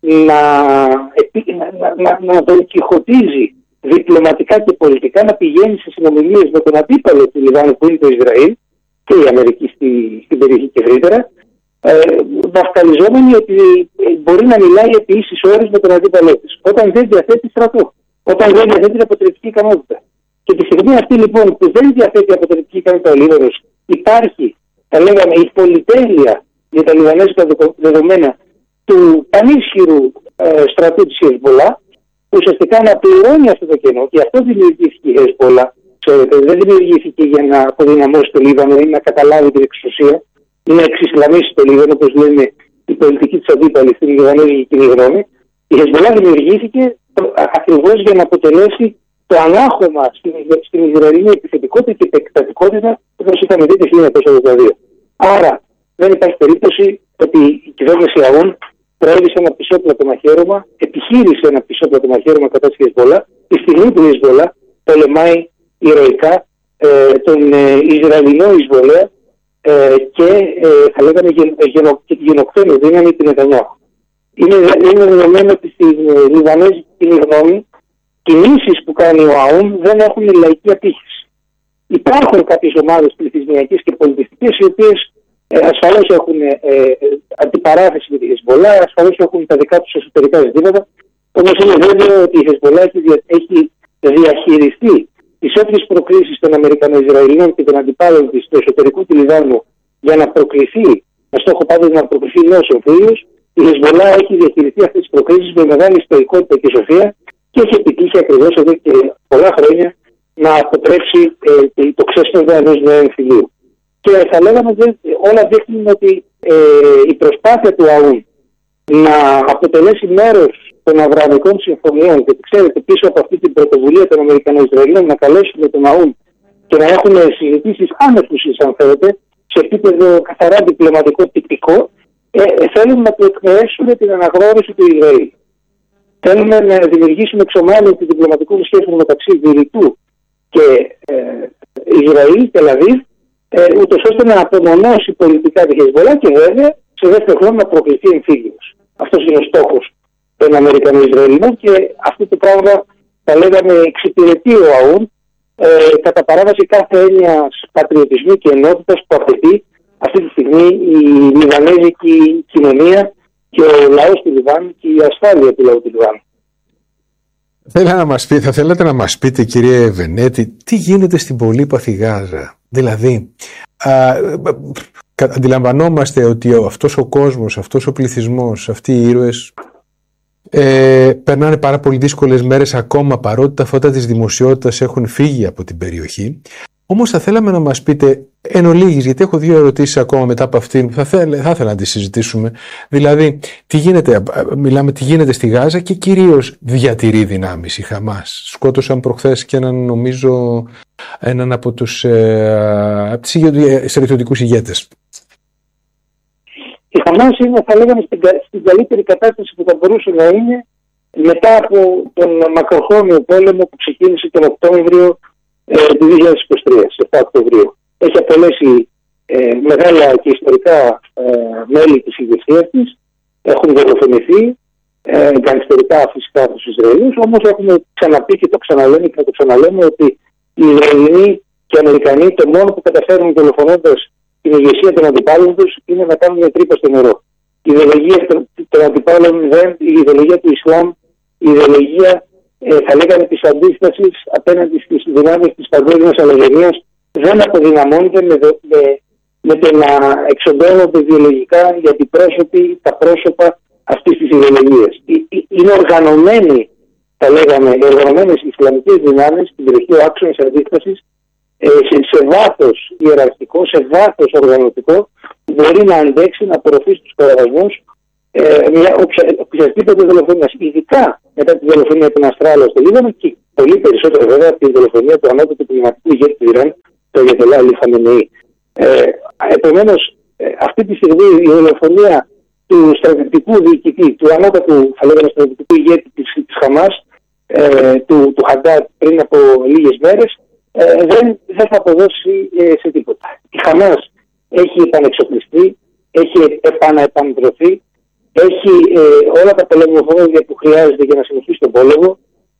να δολκιχωτίζει διπλωματικά και πολιτικά, να πηγαίνει σε συνομιλίες με τον αντίπαλο του Λιβάνου που είναι το Ισραήλ και η Αμερική στην περιοχή και ευρύτερα, βαφκαλιζόμενοι ότι μπορεί να μιλάει επί ίσης ώρες με τον αντίπαλό της, όταν δεν διαθέτει στρατό, όταν δεν διαθέτει αποτρεπτική ικανότητα. Και τη στιγμή αυτή λοιπόν που δεν διαθέτει αποτρεπτική ικανότητα ο Λίβανος, υπάρχει, θα λέγαμε, η πολυτέλεια για τα λιβανέζικα δεδομένα του πανίσχυρου στρατού της Χεσμπολά, που ουσιαστικά να πληρώνει αυτό το κενό. Και αυτό δημιουργήθηκε η Χεσμπολά. Δεν δημιουργήθηκε για να αποδυναμώσει το Λίβανο ή να καταλάβει την εξουσία ή να εξισλαμίσει το Λίβανο, όπως λένε η πολιτική της αντίπαλη στην Λιβανέζικη κοινή γνώμη. Η Χεσμπολά δημιουργήθηκε ακριβώς για να αποτελέσει το ανάχωμα στην Ισραηλινή επιθετικότητα και επεκτατικότητα, όπως είχαμε δει το 1982. Άρα δεν υπάρχει περίπτωση ότι η κυβέρνηση ΑΟΝ προέβησε ένα πισόπλατο μαχαίρωμα, επιχείρησε ένα πισόπλατο μαχαίρωμα κατά της Χεσμπολά, τη στιγμή που η Χεσμπολά πολεμάει ηρωικά τον Ισραηλινό Ισβολέα και θα λέγαμε γενοκτόνο δύναμη την Νετανιάχου. Είναι δεδομένο ότι στην Λιβανέζικη κοινή γνώμη κινήσεις που κάνει ο ΑΟΝ δεν έχουν λαϊκή απήχηση. Υπάρχουν κάποιες ομάδες πληθυσμιακές και πολιτιστικές οι οποίες ασφαλώς έχουν αντιπαράθεση με τη Χεσμπολά, ασφαλώς έχουν τα δικά τους εσωτερικά ζητήματα. Όμως είναι βέβαιο ότι η Χεσμπολά έχει διαχειριστεί τις όποιες προκλήσεις των Αμερικανοϊσραηλινών και των αντιπάλων της του εσωτερικού του Λιβάνου για να προκληθεί, με στόχο πάντως να προκληθεί νέος εμφύλιος. Η Χεσμπολά έχει διαχειριστεί αυτές τις προκλήσεις με μεγάλη στοικότητα και σοφία και έχει επιτύχει ακριβώς εδώ και πολλά χρόνια να αποτρέψει το ξέσπασμα ενός νέου εμφυλίου. Και θα λέγαμε ότι όλα δείχνουν ότι η προσπάθεια του ΑΟΥ να αποτελέσει μέρος των Αβρααμικών συμφωνιών, και ξέρετε πίσω από αυτή την πρωτοβουλία των Αμερικανοϊσραηλινών να καλέσουμε τον ΑΟΥ και να έχουν συζητήσεις άνευ αν θέλετε, σε επίπεδο καθαρά διπλωματικό τυπικό, θέλουν να του εκμεέσουν την αναγνώριση του Ισραήλ. Θέλουμε να δημιουργήσουμε εξομάλυνση διπλωματικών σχέσεων μεταξύ Βηρητού και Ισραήλ, Τελαβίβ, ούτως ώστε να απομονώσει πολιτικά τη Χεσμπολά και βέβαια σε δεύτερο χρόνο να προκληθεί εμφύλιος. Αυτός είναι ο στόχος των Αμερικανοϊσραηλινών και αυτό το πράγμα θα λέγαμε εξυπηρετεί ο ΑΟΥΝ κατά παράβαση κάθε έννοιας πατριωτισμού και ενότητας που απαιτεί αυτή τη στιγμή η λιβανέζικη κοινωνία και ο λαός του Λιβάνου και η ασφάλεια του λαού του Λιβάνου. Θα θέλατε να μας πείτε, κύριε Βενέτη, τι γίνεται στην πολύπαθη Γάζα. Δηλαδή, αντιλαμβανόμαστε ότι αυτός ο κόσμος, αυτός ο πληθυσμός, αυτοί οι ήρωες περνάνε πάρα πολύ δύσκολες μέρες ακόμα, παρότι τα φώτα της δημοσιότητας έχουν φύγει από την περιοχή. Όμως θα θέλαμε να μας πείτε εν ολίγης, γιατί έχω 2 ερωτήσεις ακόμα μετά από αυτήν που θα ήθελα να τις συζητήσουμε. Δηλαδή, τι γίνεται στη Γάζα και κυρίως διατηρεί δυνάμεις η Χαμάς. Σκότωσαν προχθές και έναν από τους στρατιωτικούς ηγέτες. Η Χαμάς είναι, θα λέγαμε, στην καλύτερη κατάσταση που θα μπορούσε να είναι μετά από τον μακροχρόνιο πόλεμο που ξεκίνησε τον Οκτώβριο του 2023, σε 7 Οκτωβρίου. Έχει απολέσει μεγάλα και ιστορικά μέλη της ηγεσίας της, έχουν δολοφονηθεί, γκανιστερικά φυσικά από τους Ισραηλούς, όμως έχουμε ξαναπεί και το ξαναλέμε και θα το ξαναλέμε ότι οι Ισραηλοί και οι Αμερικανοί το μόνο που καταφέρουν δολοφονώντας την ηγεσία των αντιπάλων τους είναι να κάνουν μια τρύπα στο νερό. Η ιδεολογία των αντιπάλων δεν, η ιδεολογία του Ισλάμ, η ιδεολογία θα λέγαμε της αντίστασης απέναντι στις δυνάμεις της παγκόσμιας αλλαγενίας δεν αποδυναμώνεται με το να εξοντώνονται ιδεολογικά οι αντιπρόσωποι, τα πρόσωπα αυτής της ιδεολογίας. Είναι οργανωμένοι, θα λέγαμε, οι οργανωμένες ισλαμικές δυνάμεις στην περιοχή ο άξονας αντίστασης σε βάθος ιεραρχικό, σε βάθος οργανωτικό, μπορεί να αντέξει, να απορροφήσει τους καταβασμούς οποιασδήποτε δολοφονίας. Ειδικά μετά τη δολοφονία του Ναστράλα στο Λίβανο και πολύ περισσότερο βέβαια από τη δολοφονία του ανώτατου πνευματικού ηγέτη του Ιράν, το Αγιατολλά Αλί Χαμενεή. Επομένως, αυτή τη στιγμή η δολοφονία του στρατιωτικού διοικητή, του ανώτατου θα λέγαμε στρατιωτικού ηγέτη της Χαμάς, του Χαντάτ πριν από λίγες μέρες, δεν θα αποδώσει σε τίποτα. Η Χαμάς έχει επανεξοπλιστεί, έχει επαναπαντρωθεί, έχει όλα τα πολεμοφόδια που χρειάζεται για να συνεχίσει τον πόλεμο,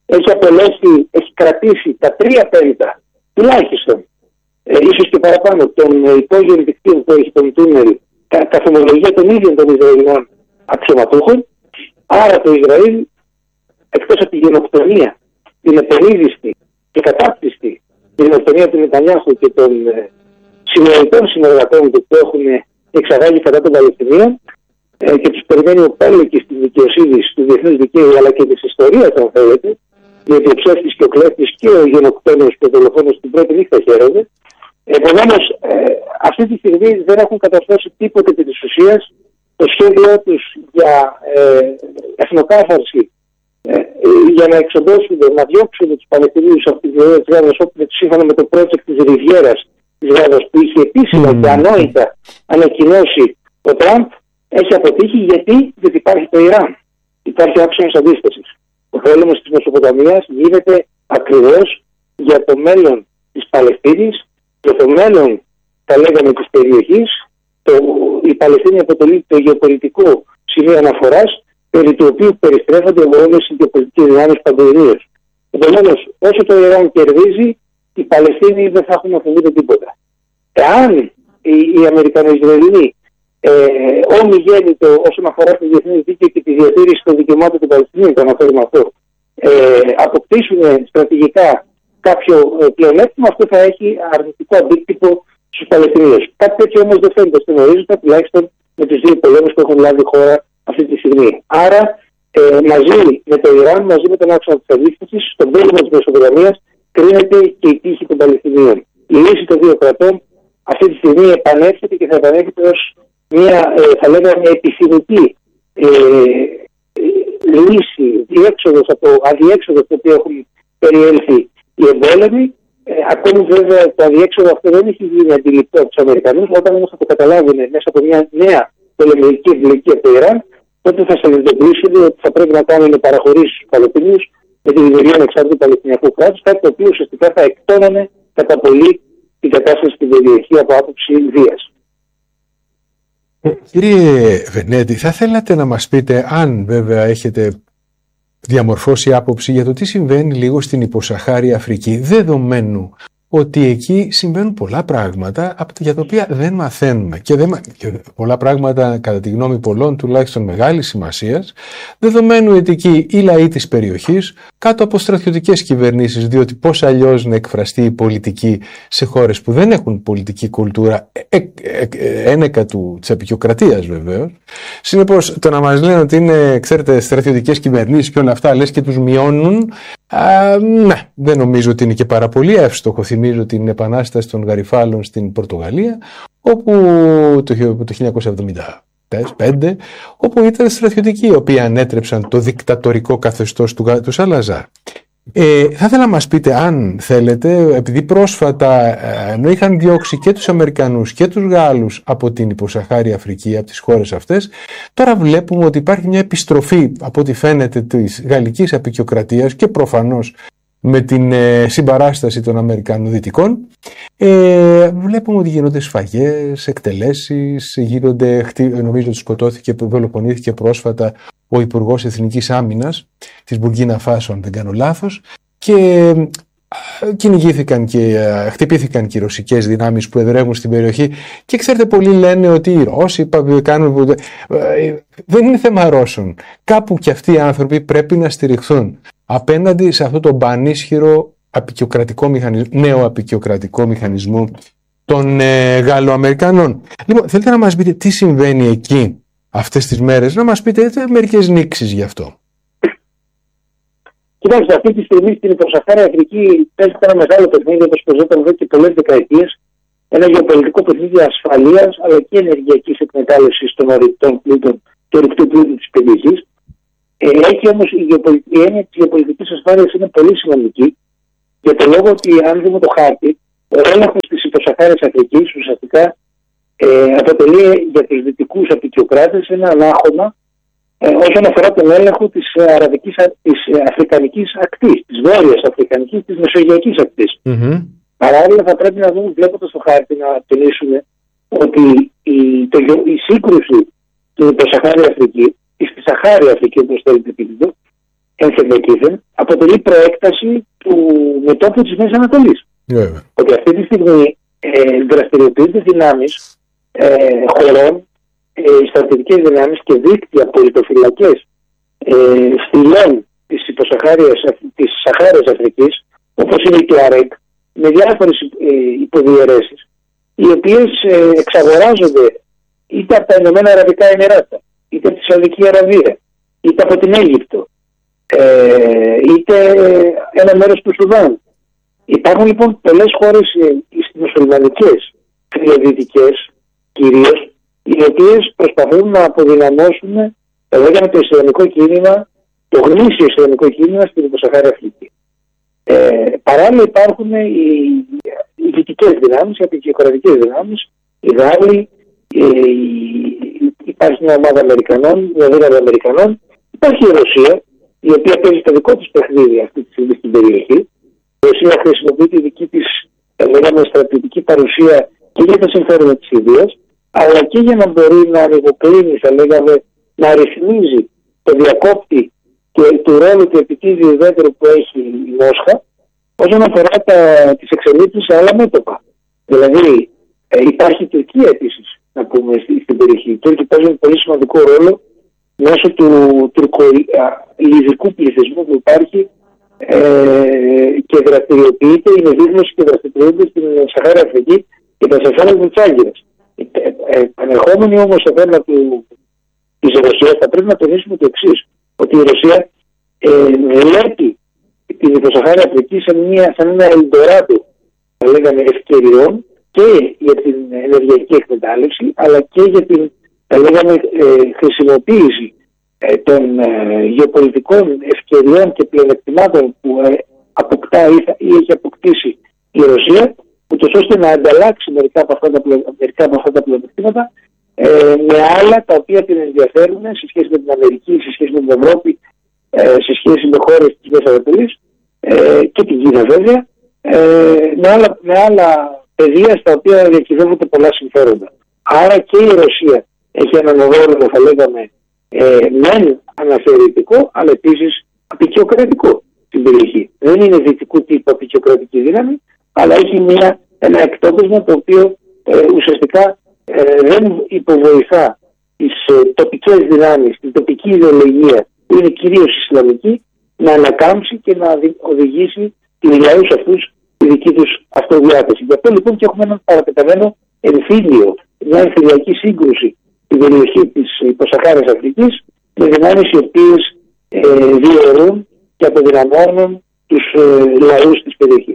έχει κρατήσει τα 3/5 τουλάχιστον, ίσως και παραπάνω, των υπόγειων δικτύων που έχει τον τούνελ, καθομολογία των ίδιων των Ισραηλινών αξιωματούχων. Άρα το Ισραήλ, εκτός από τη γενοκτονία, την επενίδιστη και κατάπτυστη γενοκτονία του Νετανιάχου και των συνολικών συνεργατών του που έχουν εξαγάγει κατά των Παλαιστινίων και τους περιμένει ο πέλεκης της δικαιοσύνης, του διεθνούς δικαίου αλλά και της ιστορίας, αν θέλετε, διότι ο ψεύτης και ο κλέφτης και ο γενοκτόνος και ο δολοφόνος την πρώτη νύχτα χαίρονται. Επομένως, αυτή τη στιγμή δεν έχουν καταστρώσει τίποτε επί της ουσίας. Το σχέδιό τους για εθνοκάθαρση, για να εξοντώσουν, να διώξουν τους Παλαιστινίους από τη διαδικασία της Γάζας, όπου σύμφωνα με το project της Ριβιέρας της Γάζας που είχε επίσημα και ανόητα ανακοινώσει ο Τραμπ, έχει αποτύχει γιατί υπάρχει το Ιράν. Υπάρχει άξονας αντίστασης. Ο πόλεμος της Μεσοποταμίας γίνεται ακριβώς για το μέλλον της Παλαιστίνης, για το μέλλον, θα λέγαμε, της περιοχής. Η Παλαιστίνη αποτελεί το γεωπολιτικό σημείο αναφοράς, περί του οποίου περιστρέφονται όλες οι γεωπολιτικές δυνάμεις παγκοσμίως. Επομένως, όσο το Ιράν κερδίζει, οι Παλαιστίνοι δεν θα έχουν να φοβούνται τίποτα. Εάν οι Αμερικανοϊσραηλινοί ομιγέννητο όσον αφορά το διεθνές δίκαιο και τη διατήρηση των δικαιωμάτων των Παλαιστινίων, το αναφέρουμε αυτό, αποκτήσουν στρατηγικά κάποιο πλεονέκτημα, αυτό θα έχει αρνητικό αντίκτυπο στους Παλαιστινίους. Κάτι τέτοιο όμως δεν φαίνεται στον ορίζοντα, τουλάχιστον με τους δύο πολέμους που έχουν λάβει η χώρα αυτή τη στιγμή. Άρα, μαζί με το Ιράν, μαζί με τον άξονα της αντίστασης, στον πόλεμο της Μεσοποταμίας κρίνεται και η τύχη των Παλαιστινίων. Η λύση των δύο κρατών αυτή τη στιγμή επανέρχεται και θα επανέρχεται ως μια, θα λέγαμε, επιθυμητή λύση, αδιέξοδος το οποίο έχουν περιέλθει οι εμπόλεμοι. Ακόμη βέβαια το αδιέξοδο αυτό δεν έχει γίνει αντιληπτό από τους Αμερικανούς. Όταν όμως θα το καταλάβουν μέσα από μια νέα πολεμική εμπλοκή από το Ιράν, τότε θα συνειδητοποιήσουν ότι θα πρέπει να κάνουν παραχωρήσεις στους Παλαιστινίους με τη δημιουργία ανεξάρτητου Παλαιστινιακού κράτους, κάτι το οποίο ουσιαστικά θα εκτόνωνε κατά πολύ την κατάσταση στην περιοχή από άποψη βίας. Κύριε Βενέτη, θα θέλατε να μας πείτε, αν βέβαια έχετε διαμορφώσει άποψη για το τι συμβαίνει λίγο στην υποσαχάρια Αφρική, δεδομένου ότι εκεί συμβαίνουν πολλά πράγματα για τα οποία δεν μαθαίνουμε και πολλά πράγματα κατά τη γνώμη πολλών τουλάχιστον μεγάλης σημασίας, δεδομένου ότι εκεί οι λαοί της περιοχής κάτω από στρατιωτικές κυβερνήσεις, διότι πώς αλλιώς να εκφραστεί η πολιτική σε χώρες που δεν έχουν πολιτική κουλτούρα ένεκα της απεικιοκρατίας βεβαίως. Συνεπώς το να μας λένε ότι είναι, ξέρετε, στρατιωτικές κυβερνήσεις και όλα αυτά λες και τους μειώνουν, δεν νομίζω ότι είναι και πάρα πολύ εύστοχο. Θυμίζω την επανάσταση των Γαριφάλων στην Πορτογαλία, όπου το 1975, όπου ήταν στρατιωτικοί οι οποίοι ανέτρεψαν το δικτατορικό καθεστώς του Σαλαζάρ. Θα ήθελα να μας πείτε, αν θέλετε, επειδή πρόσφατα ενώ είχαν διώξει και τους Αμερικανούς και τους Γάλλους από την υποσαχάρια Αφρική, από τις χώρες αυτές, τώρα βλέπουμε ότι υπάρχει μια επιστροφή, από ό,τι φαίνεται, της γαλλικής απεικιοκρατίας και προφανώς με την συμπαράσταση των Αμερικανών Δυτικών. Βλέπουμε ότι γίνονται σφαγές, εκτελέσεις, νομίζω ότι σκοτώθηκε, δολοφονήθηκε πρόσφατα ο Υπουργός Εθνικής Άμυνας της Μπουργκίνα Φάσο, αν δεν κάνω λάθος, και κυνηγήθηκαν και χτυπήθηκαν και οι ρωσικές δυνάμεις που εδρεύουν στην περιοχή. Και ξέρετε, πολλοί λένε ότι οι Ρώσοι κάνουν. Δεν είναι θέμα Ρώσων. Κάπου και αυτοί οι άνθρωποι πρέπει να στηριχθούν απέναντι σε αυτό το πανίσχυρο νέο απεικιοκρατικό μηχανισμό των Γάλλο-Αμερικανών. Λοιπόν, θέλετε να μας πείτε τι συμβαίνει εκεί αυτές τις μέρες, να μας πείτε μερικές νήξεις γι' αυτό. Κοιτάξτε, αυτή τη στιγμή στην υποσαχάρια Αφρική παίζεται ένα μεγάλο παιχνίδι όπως παίζονταν εδώ και πολλές δεκαετίες, ένα γεωπολιτικό παιχνίδι ασφαλείας αλλά και ενεργειακής εκμετάλλευσης των ορυκτών πλούτων, του ορυκτού πλούτου της περιοχής. Έχει όμως η έννοια της γεωπολιτικής ασφάλειας είναι πολύ σημαντική, για το λόγο ότι αν δούμε το χάρτη, ο έλεγχος της υποσαχάριας Αφρικής ουσιαστικά αποτελεί για τους δυτικούς απικιοκράτες ένα ανάχωμα όσον αφορά τον έλεγχο της αφρικανικής ακτής, της βόρειας αφρικανικής, της μεσογειακής ακτής. Mm-hmm. Παράλληλα θα πρέπει να δούμε, βλέποντας το χάρτη, να τονίσουμε ότι η σύγκρουση στην υποσαχάρια Αφρική ή στη Σαχάρια Αφρική, όπως θέλετε πείτε, ενθεμεκήθεν, αποτελεί προέκταση του μετώπου της Μέσης Ανατολής. Yeah. Ότι αυτή τη στιγμή δραστηριοποιούνται δυνάμεις χωρών, στρατιωτικές δυνάμεις και δίκτυα πολιτοφυλακές φυλών της Σαχάριας Αφρικής, όπως είναι η Τουαρέκ, με διάφορες υποδιαιρέσεις, οι οποίες εξαγοράζονται είτε από τα Ηνωμένα Αραβικά Εμιράτα, είτε από τη Σαουδική Αραβία, είτε από την Αίγυπτο, είτε ένα μέρος του Σουδάν. Υπάρχουν λοιπόν πολλές χώρες μουσουλμανικές, φιλοδυτικές κυρίως, οι οποίες προσπαθούν να αποδυναμώσουν το ισλαμικό κίνημα, το γνήσιο ισλαμικό κίνημα στην υποσαχάρια Αφρική. Παράλληλα υπάρχουν οι δυτικές δυνάμεις, οι απικιοκρατικές δυνάμεις, οι Γάλλοι, υπάρχει μια ομάδα Αμερικανών, μια δύναμη Αμερικανών, υπάρχει η Ρωσία, η οποία παίζει το δικό της παιχνίδι αυτή τη στιγμή στην περιοχή. Η Ρωσία χρησιμοποιεί τη δική της στρατιωτική παρουσία και για τα συμφέροντα της Ινδίας, αλλά και για να μπορεί να ανοιγοκλίνει, θα λέγαμε, να ρυθμίζει το διακόπτη του ρόλου του επιτίδιου ουδέτερου που έχει η Μόσχα όσον αφορά τις εξελίξεις σε άλλα μέτωπα. Δηλαδή υπάρχει η Τουρκία επίσης, να πούμε, στην περιοχή. Οι Τούρκοι παίζουν πολύ σημαντικό ρόλο μέσω του τουρκολιβικού πληθυσμού που υπάρχει και δραστηριοποιείται, είναι δίγνωση και δραστηριοποιείται στην Σαχάρια Αφρική και τα Σαχάρια του Τσάγκυρες. Πανερχόμενοι όμως στο θέμα της Ρωσίας, θα πρέπει να τονίσουμε το εξής, ότι η Ρωσία βλέπει την υποσαχάρια Αφρική σαν ένα ελντοράντο, θα λέγαμε, ευκαιριών και για την ενεργειακή εκμετάλλευση, αλλά και για την, θα λέγαμε, χρησιμοποίηση των γεωπολιτικών ευκαιριών και πλεονεκτημάτων που αποκτά ή έχει αποκτήσει η Ρωσία, ούτως ώστε να ανταλλάξει μερικά από αυτά τα πλεονεκτήματα με άλλα τα οποία την ενδιαφέρουν σε σχέση με την Αμερική, σε σχέση με την Ευρώπη, σε σχέση με χώρες της Μέσης Ανατολής και την Κίνα βέβαια, με άλλα πεδία στα οποία διακυβεύονται πολλά συμφέροντα. Άρα και η Ρωσία έχει έναν οδόρυβο, θα λέγαμε, μεν αναθεωρητικό, αλλά επίσης απικιοκρατικό στην περιοχή. Δεν είναι δυτικού τύπου απικιοκρατική δύναμη, αλλά έχει ένα εκτόπισμα το οποίο ουσιαστικά δεν υποβοηθά τις τοπικές δυνάμεις, την τοπική ιδεολογία που είναι κυρίως ισλαμική, να ανακάμψει και να οδηγήσει τους λαούς αυτούς τη δική τους αυτοδιάθεση. Γι' αυτό λοιπόν και έχουμε έναν παραπεταμένο εμφύλιο, μια εμφυλιακή σύγκρουση στην περιοχή της υποσαχάριας Αφρικής, με δυνάμεις οι οποίες διαιρούν και αποδυναμώνουν τους λαούς της περιοχής.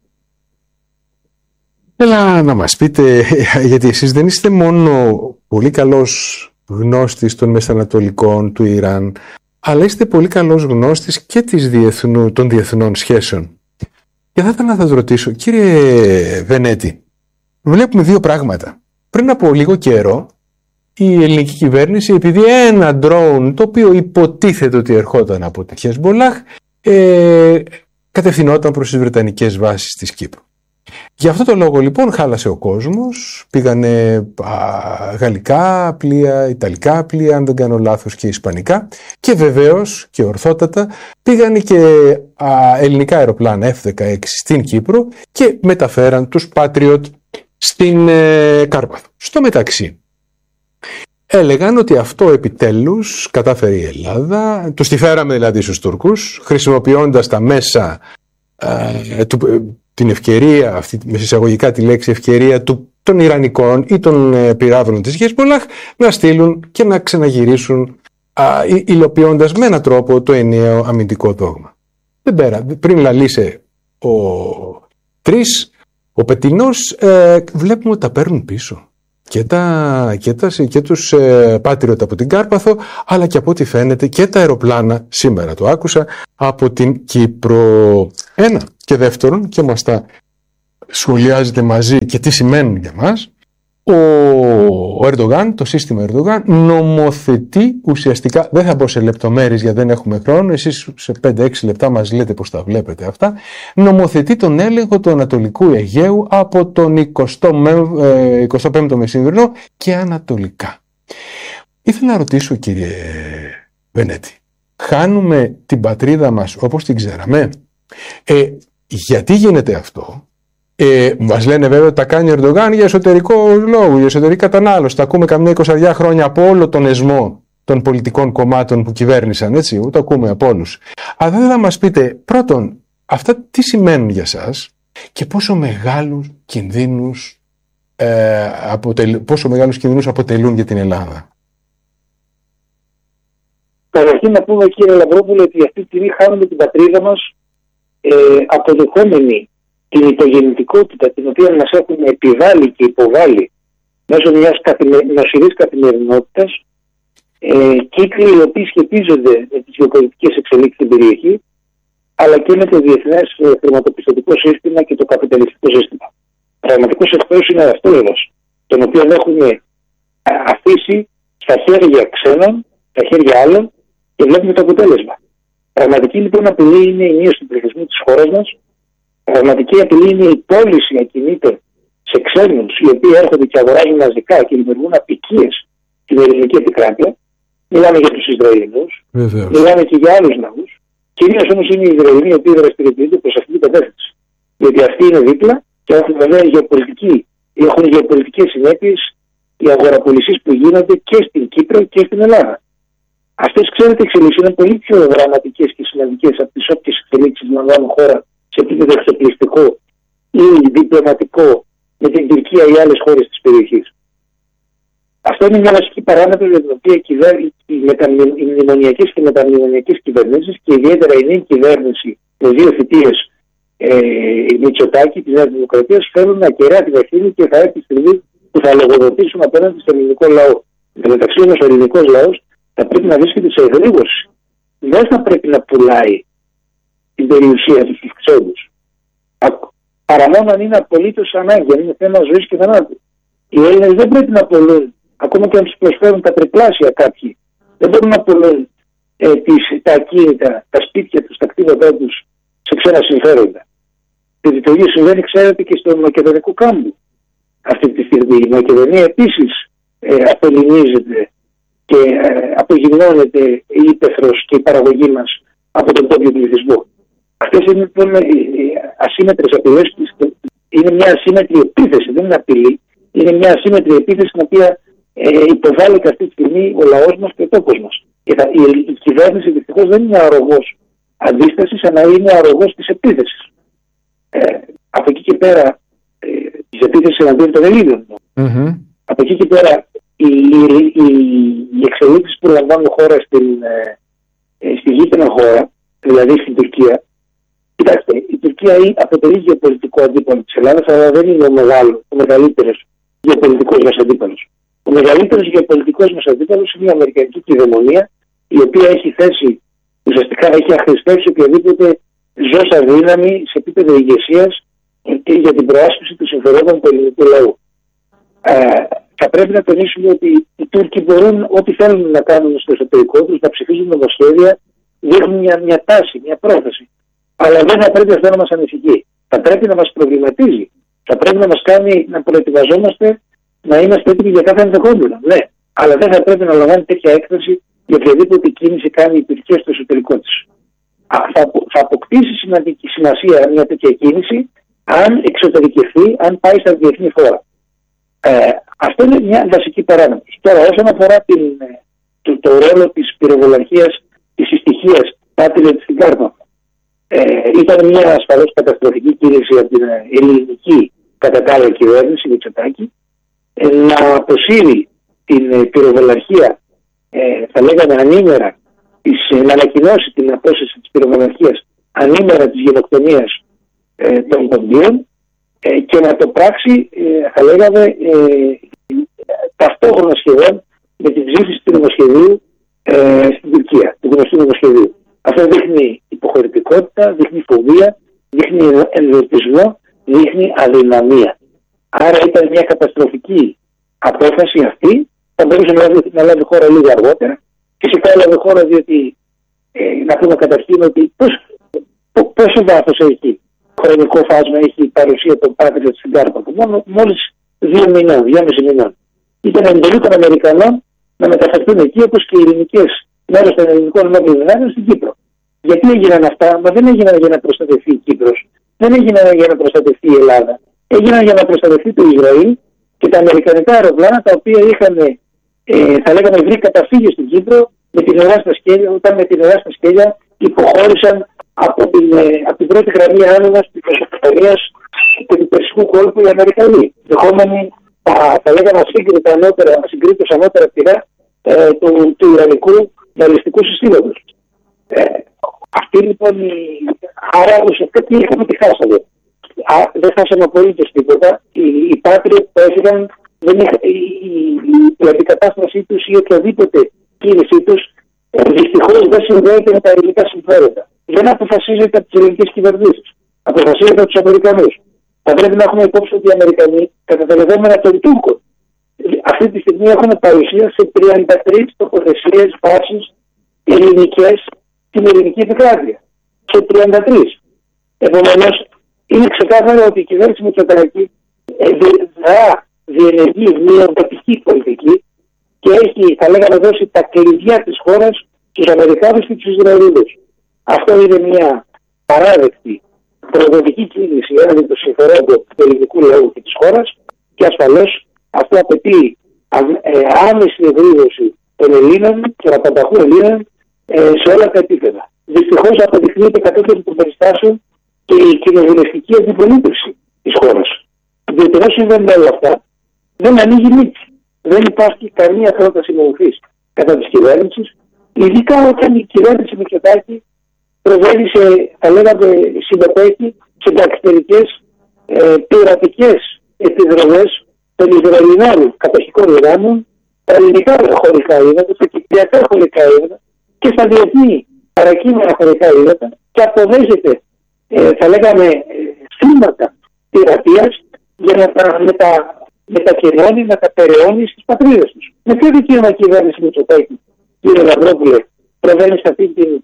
Έλα να μας πείτε, γιατί εσείς δεν είστε μόνο πολύ καλός γνώστης των Μεσανατολικών, του Ιράν, αλλά είστε πολύ καλός γνώστης και των διεθνών σχέσεων. Και θα ήθελα να σας ρωτήσω, κύριε Βενέτη, βλέπουμε δύο πράγματα. Πριν από λίγο καιρό, η ελληνική κυβέρνηση, επειδή ένα drone το οποίο υποτίθεται ότι ερχόταν από τη Χεσμολάχ, κατευθυνόταν προς τις βρετανικές βάσεις της Κύπρου. Γι' αυτό το λόγο λοιπόν χάλασε ο κόσμος, πήγανε γαλλικά πλοία, ιταλικά πλοία, αν δεν κάνω λάθος, και ισπανικά, και βεβαίως και ορθότατα πήγανε και ελληνικά αεροπλάνα F-16 στην Κύπρο και μεταφέραν τους Patriot στην Κάρπαθο. Στο μεταξύ έλεγαν ότι αυτό επιτέλους κατάφερε η Ελλάδα, τους τη φέραμε δηλαδή στους Τούρκους, χρησιμοποιώντας τα μέσα την ευκαιρία, αυτή με εισαγωγικά τη λέξη ευκαιρία των Ιρανικών ή των πυράβλων της Χεσμολάχ, να στείλουν και να ξαναγυρίσουν υλοποιώντας με έναν τρόπο το ενιαίο αμυντικό δόγμα. Πριν λαλήσε ο Ο Πετεινός βλέπουμε ότι τα παίρνουν πίσω. Και τους Patriot από την Κάρπαθο, αλλά και από ό,τι φαίνεται και τα αεροπλάνα, σήμερα το άκουσα, από την Κύπρο. Ένα. Και δεύτερον, και μας τα σχολιάζεται μαζί και τι σημαίνουν για μας, ο Ερντογάν, το σύστημα Ερντογάν, νομοθετεί ουσιαστικά, δεν θα μπω σε λεπτομέρειες γιατί δεν έχουμε χρόνο, εσείς σε 5-6 λεπτά μας λέτε πώς τα βλέπετε αυτά, νομοθετεί τον έλεγχο του Ανατολικού Αιγαίου από τον 25ο μεσημβρινό και ανατολικά. Ήθελα να ρωτήσω, κύριε Βενέτη, χάνουμε την πατρίδα μας όπως την ξέραμε? Γιατί γίνεται αυτό? Μας λένε βέβαια ότι τα κάνει ο Ερντογάν για εσωτερικό λόγο, για εσωτερική κατανάλωση. Τα ακούμε καμιά 20 χρόνια από όλο τον εσμό των πολιτικών κομμάτων που κυβέρνησαν, έτσι, το ακούμε από όλους. Αλλά δεν θα μας πείτε, πρώτον, αυτά τι σημαίνουν για σας και πόσο μεγάλους κινδύνους αποτελούν για την Ελλάδα? Καταρχήν να πούμε, κύριε Λαμπρόπουλο, ότι αυτή τη στιγμή χάνουμε την πατρίδα μας αποδεχόμενη την υπογεννητικότητα την οποία μας έχουν επιβάλει και υποβάλει μέσω μιας νοσηρής καθημερινότητας, κύκλοι οι οποίοι σχετίζονται με τις γεωπολιτικές εξελίξεις στην περιοχή, αλλά και με το διεθνές χρηματοπιστωτικό σύστημα και το καπιταλιστικό σύστημα. Πραγματικός εχθρός είναι αυτό μας, τον οποίο έχουμε αφήσει στα χέρια ξένων, στα χέρια άλλων, και βλέπουμε το αποτέλεσμα. Πραγματική λοιπόν απειλή είναι η μείωση του πληθυσμού της χώρας μας. Πραγματική απειλή είναι η πώληση ακινήτων σε ξένους, οι οποίοι έρχονται και αγοράζουν μαζικά και δημιουργούν απικίες στην ελληνική επικράτεια. Μιλάμε για τους Ισραηλινούς, μιλάμε και για άλλους λαούς. Κυρίως όμως είναι οι Ισραηλινοί οι οποίοι δραστηριοποιούνται προς αυτή την κατεύθυνση. Γιατί αυτοί είναι δίπλα και έχουν βέβαια γεωπολιτικές συνέπειες οι αγοραπολισίες που γίνονται και στην Κύπρο και στην Ελλάδα. Αυτές, ξέρετε, εξελίξεις είναι πολύ πιο δραματικές και σημαντικές από τις όποιες εξελίξεις λαμβάνουν χώρα σε επίπεδο εξοπλιστικό ή διπλωματικό με την Τουρκία ή άλλες χώρες της περιοχής. Αυτό είναι μια βασική παράμετρο για την οποία οι μνημονιακές και μεταμνημονιακές κυβερνήσεις και ιδιαίτερα η νέα κυβέρνηση με 2 θητείες Μητσοτάκη της Νέας Δημοκρατίας θέλουν να κεραία την ευθύνη και θα έρθει η στιγμή που θα λογοδοτήσουν απέναντι στον ελληνικό λαό. Εν τω μεταξύ όμως ο ελληνικός λαός θα πρέπει να βρίσκεται σε εγρήγορση. Δεν θα πρέπει να πουλάει την περιουσία του στους ξένους. Παρά μόνο αν είναι απολύτως ανάγκη, αν είναι θέμα ζωής και θανάτου. Οι Έλληνες δεν πρέπει να πουλούν, ακόμα και αν τους προσφέρουν τα τριπλάσια κάποιοι, δεν μπορούν να πουλούν τα ακίνητα, τα σπίτια τους, τα κτήματά τους σε ξένα συμφέροντα. Γιατί το ίδιο συμβαίνει, ξέρετε, και στον Μακεδονικό κάμπο. Αυτή τη στιγμή η Μακεδονία επίσης απελληνίζεται και απογυμνώνεται η ύπαιθρος και η παραγωγή μας από τον τόπιο πληθυσμό. Αυτές είναι λοιπόν ασύμμετρες απειλές. Είναι μια ασύμμετρη επίθεση, δεν είναι απειλή. Είναι μια ασύμμετρη επίθεση την οποία υποβάλλεται αυτή τη στιγμή ο λαός μας και ο τόπος μας. Και η κυβέρνηση δυστυχώς δεν είναι αρρωγός αντίστασης, αλλά είναι αρρωγός της επίθεσης. Από εκεί και πέρα της επίθεσης εναντίον των Ελλήνων. Mm-hmm. Από εκεί και πέρα οι εξελίξεις που λαμβάνουν χώρα στη γείτονα χώρα, δηλαδή στην Τουρκία. Κοιτάξτε, η Τουρκία αποτελεί γεωπολιτικό αντίπαλο της Ελλάδας, αλλά δεν είναι ο μεγαλύτερος γεωπολιτικός μας αντίπαλος. Ο μεγαλύτερος γεωπολιτικός μας αντίπαλος είναι η αμερικανική κυδαιμονία, η οποία έχει θέσει, ουσιαστικά έχει αχρηστεύσει οποιαδήποτε ζώσα δύναμη σε επίπεδο ηγεσίας και για την προάσπιση των συμφερόντων του ελληνικού λαού. Θα πρέπει να τονίσουμε ότι οι Τούρκοι μπορούν ό,τι θέλουν να κάνουν στο εσωτερικό τους, να ψηφίζουν νομοσχέδια, δείχνουν μια τάση, μια πρόθεση. Αλλά δεν θα πρέπει αυτό να μας ανησυχεί. Θα πρέπει να μας προβληματίζει. Θα πρέπει να μας κάνει να προετοιμαζόμαστε, να είμαστε έτοιμοι για κάθε ενδεχόμενο. Ναι, αλλά δεν θα πρέπει να λαμβάνει τέτοια έκθεση για οποιαδήποτε κίνηση κάνει η Τουρκία στο εσωτερικό της. Θα αποκτήσει σημαντική σημασία μια τέτοια κίνηση αν εξωτερικευθεί, αν πάει στα διεθνή φόρα. Αυτό είναι μια βασική παράμετρο. Τώρα, όσον αφορά το ρόλο της πυροβολαρχίας, της συστοιχίας Patriot στην Κάρπαθο, ήταν μια ασφαλώς καταστροφική κίνηση από την ελληνική κατά τα άλλα κυβέρνηση Μητσοτάκη να αποσύρει την πυροβολαρχία, θα λέγαμε ανήμερα, να ανακοινώσει την απόσυρση της πυροβολαρχίας ανήμερα της γενοκτονίας των Ποντίων και να το πράξει, θα λέγαμε, ταυτόχρονα σχεδόν με την ψήφιση του νομοσχεδίου στην Τουρκία, του γνωστού νομοσχεδίου. Αυτό δείχνει υποχωρητικότητα, δείχνει φοβία, δείχνει ενδοτισμό, δείχνει αδυναμία. Άρα ήταν μια καταστροφική απόφαση αυτή, θα μπορούσε να λάβει χώρα λίγο αργότερα. Φυσικά έλαβε χώρα διότι να πούμε καταρχήν ότι πόσο βάθος έχει, χρονικό φάσμα έχει η παρουσία των Patriot στην Κάρπαθο. Μόλις 2 μηνών, 2,5 μηνών. Ήταν εντολή των Αμερικανών να μεταφερθούν εκεί, όπως και οι ελληνικές μέρος των ελληνικών ενόπλων δυνάμεων στην Κύπρο. Γιατί έγιναν αυτά? Μα δεν έγιναν για να προστατευτεί η Κύπρος, δεν έγιναν για να προστατευτεί η Ελλάδα. Έγιναν για να προστατευτεί το Ισραήλ και τα αμερικανικά αεροπλάνα, τα οποία είχαν, θα λέγαμε, βρει καταφύγιο στην Κύπρο με την ουρά στα σκέλια, όταν με την ουρά στα σκέλια υποχώρησαν από την πρώτη γραμμή άμυνας της Μεσοποταμίας και του Περσικού κόλπου οι Αμερικανοί. Δεχόμενοι, θα λέγαμε, ασυγκρίτως ανώτερα πειρά του Ιρανικού μπαλιστικού συστήματος. Αυτή λοιπόν, άρα ουσιαστικά τι είχαμε, τι χάσαμε. Δεν χάσαμε απολύτως τίποτα. Οι Patriot που έφυγαν, η αντικατάστασή τους ή οποιαδήποτε κίνησή τους δυστυχώς δεν συνδέεται με τα ελληνικά συμφέροντα. Δεν αποφασίζεται από τις ελληνικές κυβερνήσεις. Αποφασίζεται από τους Αμερικανούς. Θα πρέπει να έχουμε υπόψη ότι οι Αμερικανοί, κατά τα δεδομένα των Τούρκων, αυτή τη στιγμή έχουν παρουσία σε 33 τοποθεσίες βάσεις ελληνικές στην ελληνική επικράτεια. Σε 33. Επομένως, είναι ξεκάθαρο ότι η κυβέρνηση Μητσοτάκη θα διενεργεί μια εντατική πολιτική και έχει, θα λέγαμε, δώσει τα κλειδιά της χώρας στους Αμερικάνους και τους Ισραηλινούς. Αυτό είναι μια παράδεκτη προδοτική κίνηση έναντι των συμφερόντων του ελληνικού λαού και της χώρας και ασφαλώς αυτό απαιτεί άμεση ευρύδωση των Ελλήνων και απανταχού Ελλήνων σε όλα τα επίπεδα. Δυστυχώς αποδεικνύεται κατόπιν των περιστάσεων και η κοινοβουλευτική αντιπολίτευση της χώρας. Διότι όσο συμβαίνουν όλα αυτά, δεν ανοίγει μύτη. Δεν υπάρχει καμία πρόταση μορφής κατά της κυβέρνησης, ειδικά όταν η κυβέρνηση Μητσοτάκη προβαίνει σε, θα λέγαμε, συμμετέχει σε δακτυλικές πειρατικές επιδρομές των Ισραηλινών κατοχικών δυνάμεων, τα ελληνικά χωρικά ύδατα, τα κυπριακά χωρικά ύδατα και στα διεθνή παρακείμενα χωρικά ύδατα και αποδέχεται, θα λέγαμε, θύματα πειρατείας για να τα μετακυρώνει, να τα περαιώνει στις πατρίδες τους. Με ποιο δικαίωμα η κυβέρνηση Μητσοτάκη, κύριε Λαμπρόπουλε, προβαίνει σε αυτή την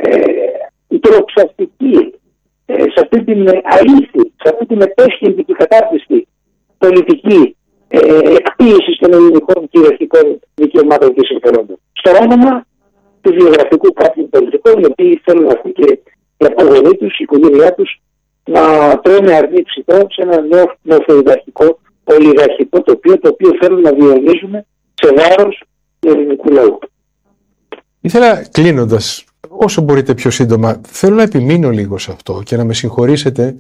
υπεροψαστική, σε αυτή την αλήθεια, σε αυτή την επέσχυντη και κατάρτιστη πολιτική εκποίηση των ελληνικών κυριαρχικών δικαιωμάτων και συμφερόντων. Στο όνομα του βιογραφικού κάποιων πολιτικών, οι οποίοι θέλουν αυτοί και οι απογονοί τους, η οικογένειά τους, να τρώνε αρνή ψητό σε ένα νεοφεουδαρχικό, ολιγαρχικό τοπίο, το οποίο θέλουν να διονύσουμε σε βάρος του ελληνικού λαού. Ήθελα, κλείνοντας, όσο μπορείτε πιο σύντομα, θέλω να επιμείνω λίγο σε αυτό και να με συγχωρήσετε.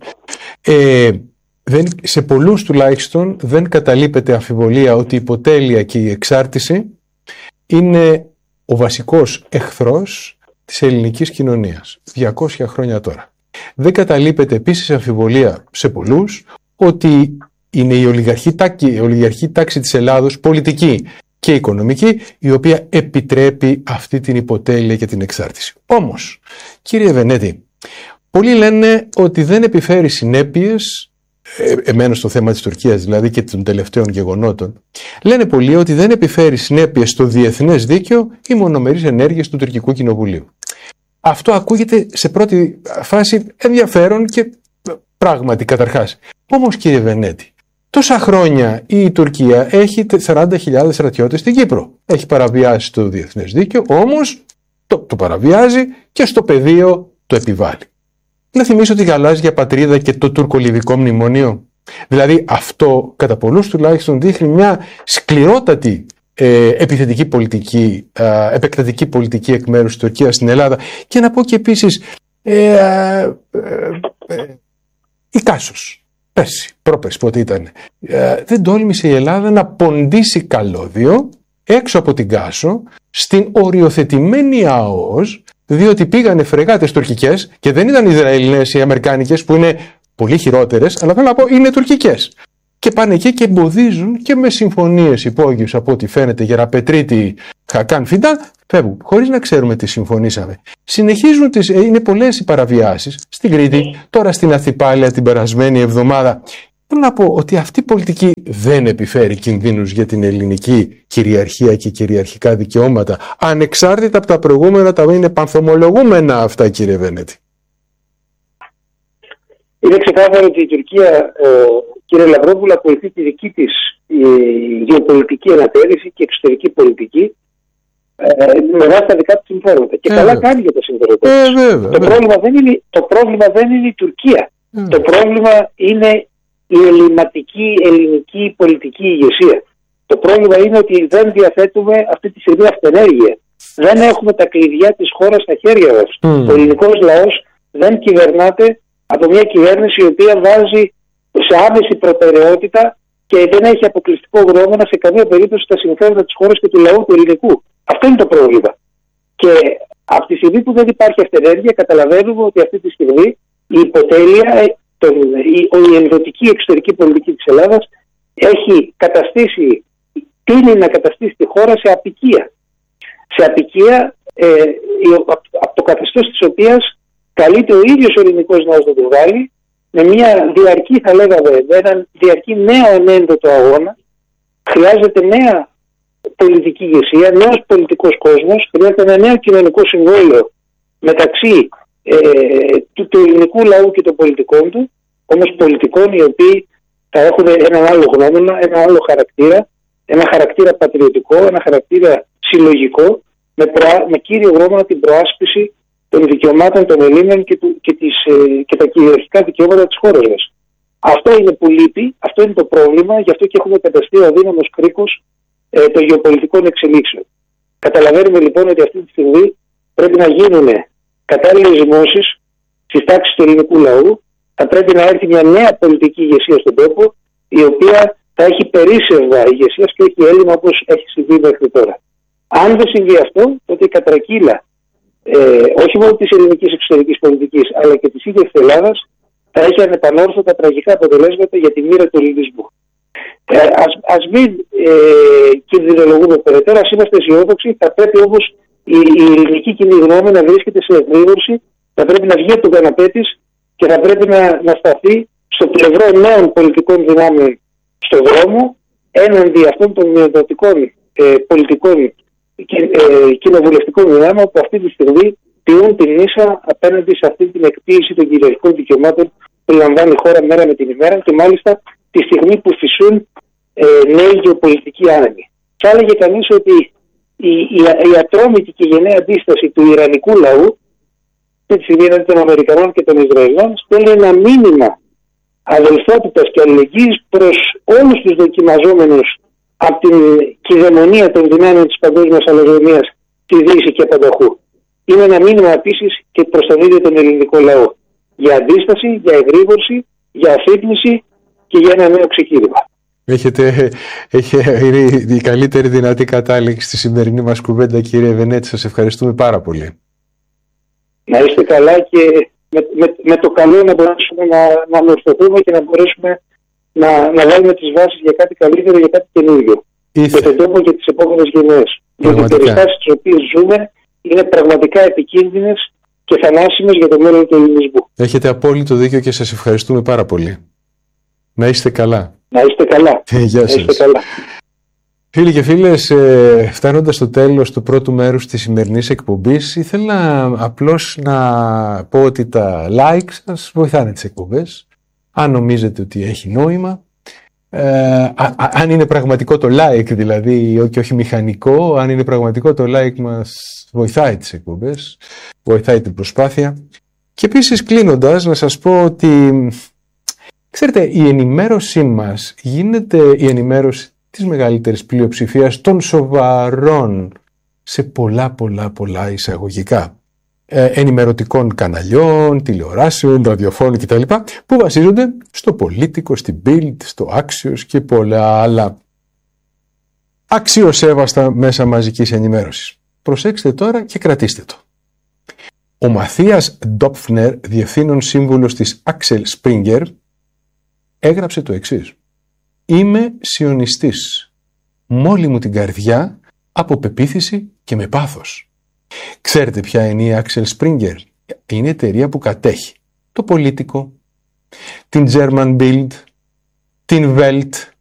Σε πολλούς τουλάχιστον δεν καταλείπεται αμφιβολία ότι η υποτέλεια και η εξάρτηση είναι ο βασικός εχθρός της ελληνικής κοινωνίας 200 χρόνια τώρα. Δεν καταλείπεται επίσης αμφιβολία σε πολλούς ότι είναι η ολιγαρχική τάξη της Ελλάδος, πολιτική και οικονομική, η οποία επιτρέπει αυτή την υποτέλεια και την εξάρτηση. Όμως, κύριε Βενέτη, πολλοί λένε ότι δεν επιφέρει συνέπειες, εμένως στο θέμα της Τουρκίας δηλαδή και των τελευταίων γεγονότων, λένε πολλοί ότι δεν επιφέρει συνέπειες στο διεθνές δίκαιο ή μονομερείς ενέργειες του Τουρκικού Κοινοβουλίου. Αυτό ακούγεται σε πρώτη φάση ενδιαφέρον και πράγματι καταρχάς. Όμως, κύριε Βενέτη, τόσα χρόνια η Τουρκία έχει 40.000 στρατιώτες στην Κύπρο. Έχει παραβιάσει το διεθνές δίκαιο, όμως το παραβιάζει και στο πεδίο το επιβάλλει. Να θυμίσω τη γαλάζια πατρίδα και το τουρκολιβικό μνημόνιο. Δηλαδή αυτό κατά πολλούς τουλάχιστον δείχνει μια σκληρότατη επιθετική πολιτική, επεκτατική πολιτική εκ μέρους της Τουρκίας στην Ελλάδα. Και να πω και επίσης η Κάσος. Πρόπερση πότε ήταν. Δεν τόλμησε η Ελλάδα να ποντίσει καλώδιο έξω από την Κάσο στην οριοθετημένη ΑΟΣ, διότι πήγανε φρεγάτες τουρκικές και δεν ήταν Ισραηλινές ή Αμερικάνικες που είναι πολύ χειρότερες, αλλά θέλω να πω είναι τουρκικές. Και πάνε εκεί και εμποδίζουν και με συμφωνίες υπόγειους από ό,τι φαίνεται Γεραπετρίτη, Χακάν Φιντάν, φεύγουν χωρίς να ξέρουμε τι συμφωνήσαμε. Συνεχίζουν είναι πολλές οι παραβιάσεις στην Κρήτη, τώρα στην Αθιπάλεια την περασμένη εβδομάδα. Θέλω να πω ότι αυτή η πολιτική δεν επιφέρει κινδύνους για την ελληνική κυριαρχία και κυριαρχικά δικαιώματα, ανεξάρτητα από τα προηγούμενα, τα είναι πανθομολογούμενα αυτά, κύριε Βενέτη. Είναι ξεκάθαρο ότι η Τουρκία, κύριε Λαυρόπουλο, ακολουθεί τη δική της γεωπολιτική ανατέλεση και εξωτερική πολιτική με βάση τα δικά της συμφέροντα. Και καλά κάνει για τα συμφέροντα. Το πρόβλημα δεν είναι η Τουρκία. Το πρόβλημα είναι η ελληματική ελληνική πολιτική ηγεσία. Το πρόβλημα είναι ότι δεν διαθέτουμε αυτή τη στιγμή αυτενέργεια. Δεν έχουμε τα κλειδιά της χώρας στα χέρια μας. Ο ελληνικός λαός δεν κυβερνάται από μια κυβέρνηση η οποία βάζει σε άμεση προτεραιότητα και δεν έχει αποκλειστικό γνώμονα σε καμία περίπτωση τα συμφέροντα της χώρας και του λαού του ελληνικού. Αυτό είναι το πρόβλημα. Και από τη στιγμή που δεν υπάρχει αυτενέργεια, καταλαβαίνουμε ότι αυτή τη στιγμή η υποτέλεια, η ενδοτική εξωτερική πολιτική της Ελλάδας τείνει να καταστήσει τη χώρα σε απικία. Σε απικία από το καθεστώς της οποίας καλείται ο ίδιος ο ελληνικός λαός να το βγάλει με μια διαρκή, θα λέγαμε, έναν διαρκή νέο ανέντοτο αγώνα. Χρειάζεται νέα πολιτική ηγεσία, νέος πολιτικός κόσμος, χρειάζεται ένα νέο κοινωνικό συμβόλαιο μεταξύ του ελληνικού λαού και των πολιτικών του, όμως πολιτικών οι οποίοι θα έχουν έναν άλλο γνώμονα, ένα άλλο χαρακτήρα, ένα χαρακτήρα πατριωτικό, ένα χαρακτήρα συλλογικό, με κύριο γνώμονα την προάσπιση των δικαιωμάτων των Ελλήνων και τα κυριαρχικά δικαιώματα της χώρας μας. Αυτό είναι που λείπει, αυτό είναι το πρόβλημα, γι' αυτό και έχουμε καταστεί ο αδύναμος κρίκος των γεωπολιτικών εξελίξεων. Καταλαβαίνουμε λοιπόν ότι αυτή τη στιγμή πρέπει να γίνουν κατάλληλες ζυμώσεις στις τάξεις του ελληνικού λαού. Θα πρέπει να έρθει μια νέα πολιτική ηγεσία στον τόπο, η οποία θα έχει περίσσευμα ηγεσίας και έχει έλλειμμα όπως έχει συμβεί μέχρι τώρα. Αν δεν συμβεί αυτό, τότε η κατρακύλα όχι μόνο της ελληνικής εξωτερικής πολιτικής, αλλά και της ίδιας της Ελλάδας, θα έχει ανεπανόρθωτα τραγικά αποτελέσματα για τη μοίρα του ελληνισμού. Ας μην κινδυνολογούμε περαιτέρω, ας είμαστε αισιόδοξοι. Θα πρέπει όμως η ελληνική κοινή γνώμη να βρίσκεται σε εκδήλωση, θα πρέπει να βγει από τον καναπέ της και θα πρέπει να σταθεί στο πλευρό νέων πολιτικών δυνάμεων στον δρόμο, έναντι αυτών των μειοδοτικών πολιτικών κοινοβουλευτικών δυνάμεων που αυτή τη στιγμή τηρούν την ίσα απέναντι σε αυτή την εκποίηση των κυριαρχικών δικαιωμάτων που λαμβάνει η χώρα μέρα με την ημέρα και μάλιστα τη στιγμή που φυσούν νέοι γεωπολιτικοί άνεμοι. Θα έλεγε κανείς ότι η ατρόμητη και γενναία αντίσταση του ιρανικού λαού, τη στιγμή των Αμερικανών και των Ισραηλών, στέλνει ένα μήνυμα αδελφότητας και αλληλεγγύης προς όλους τους δοκιμαζόμενους από την κυδαιμονία των δυνάμεων της παγκόσμιας αλληλεγγύης, τη Δύση και πανταχού. Είναι ένα μήνυμα επίσης και προς τον ίδιο τον ελληνικό λαό. Για αντίσταση, για εγρήγορση, για αφύπνιση και για ένα νέο ξεκίνημα. Είναι η καλύτερη δυνατή κατάληξη στη σημερινή μας κουβέντα, κύριε Βενέτη. Σας ευχαριστούμε πάρα πολύ. Να είστε καλά και με το καλό να μπορέσουμε να μορφωθούμε και να μπορέσουμε να βάλουμε τις βάσεις για κάτι καλύτερο, για κάτι καινούργιο. Για τον τόπο και τις επόμενες γενιές. Γιατί οι περιστάσεις τις οποίες ζούμε είναι πραγματικά επικίνδυνες και θανάσιμες για το μέλλον του ελληνισμού. Έχετε απόλυτο δίκιο και σας ευχαριστούμε πάρα πολύ. Να είστε καλά. Να είστε καλά. Γεια σας. Να είστε καλά. Φίλοι και φίλες, φτάνοντας στο τέλος του πρώτου μέρους της σημερινής εκπομπής, ήθελα απλώς να πω ότι τα like σας βοηθάνε τις εκπομπές. Αν νομίζετε ότι έχει νόημα, αν είναι πραγματικό το like δηλαδή και όχι μηχανικό, αν είναι πραγματικό το like μας βοηθάει τις εκπομπές, βοηθάει την προσπάθεια. Και επίσης κλείνοντας να σας πω ότι, ξέρετε, η ενημέρωσή μας γίνεται η ενημέρωση της μεγαλύτερης πλειοψηφίας των σοβαρών σε πολλά εισαγωγικά ενημερωτικών καναλιών, τηλεοράσεων, ραδιοφώνων κτλ. Που βασίζονται στο Πολίτικο, στην Bild, στο Axios και πολλά άλλα αξιοσέβαστα μέσα μαζικής ενημέρωσης. Προσέξτε τώρα και κρατήστε το. Ο Μαθίας Ντόπφνερ, διευθύνων σύμβουλος της Axel Springer, έγραψε το εξής: «Είμαι σιωνιστής, μόλι μου την καρδιά, από πεποίθηση και με πάθος». Ξέρετε ποια είναι η Axel Springer? Είναι εταιρεία που κατέχει το Πολίτικο, την German Bild, την Welt,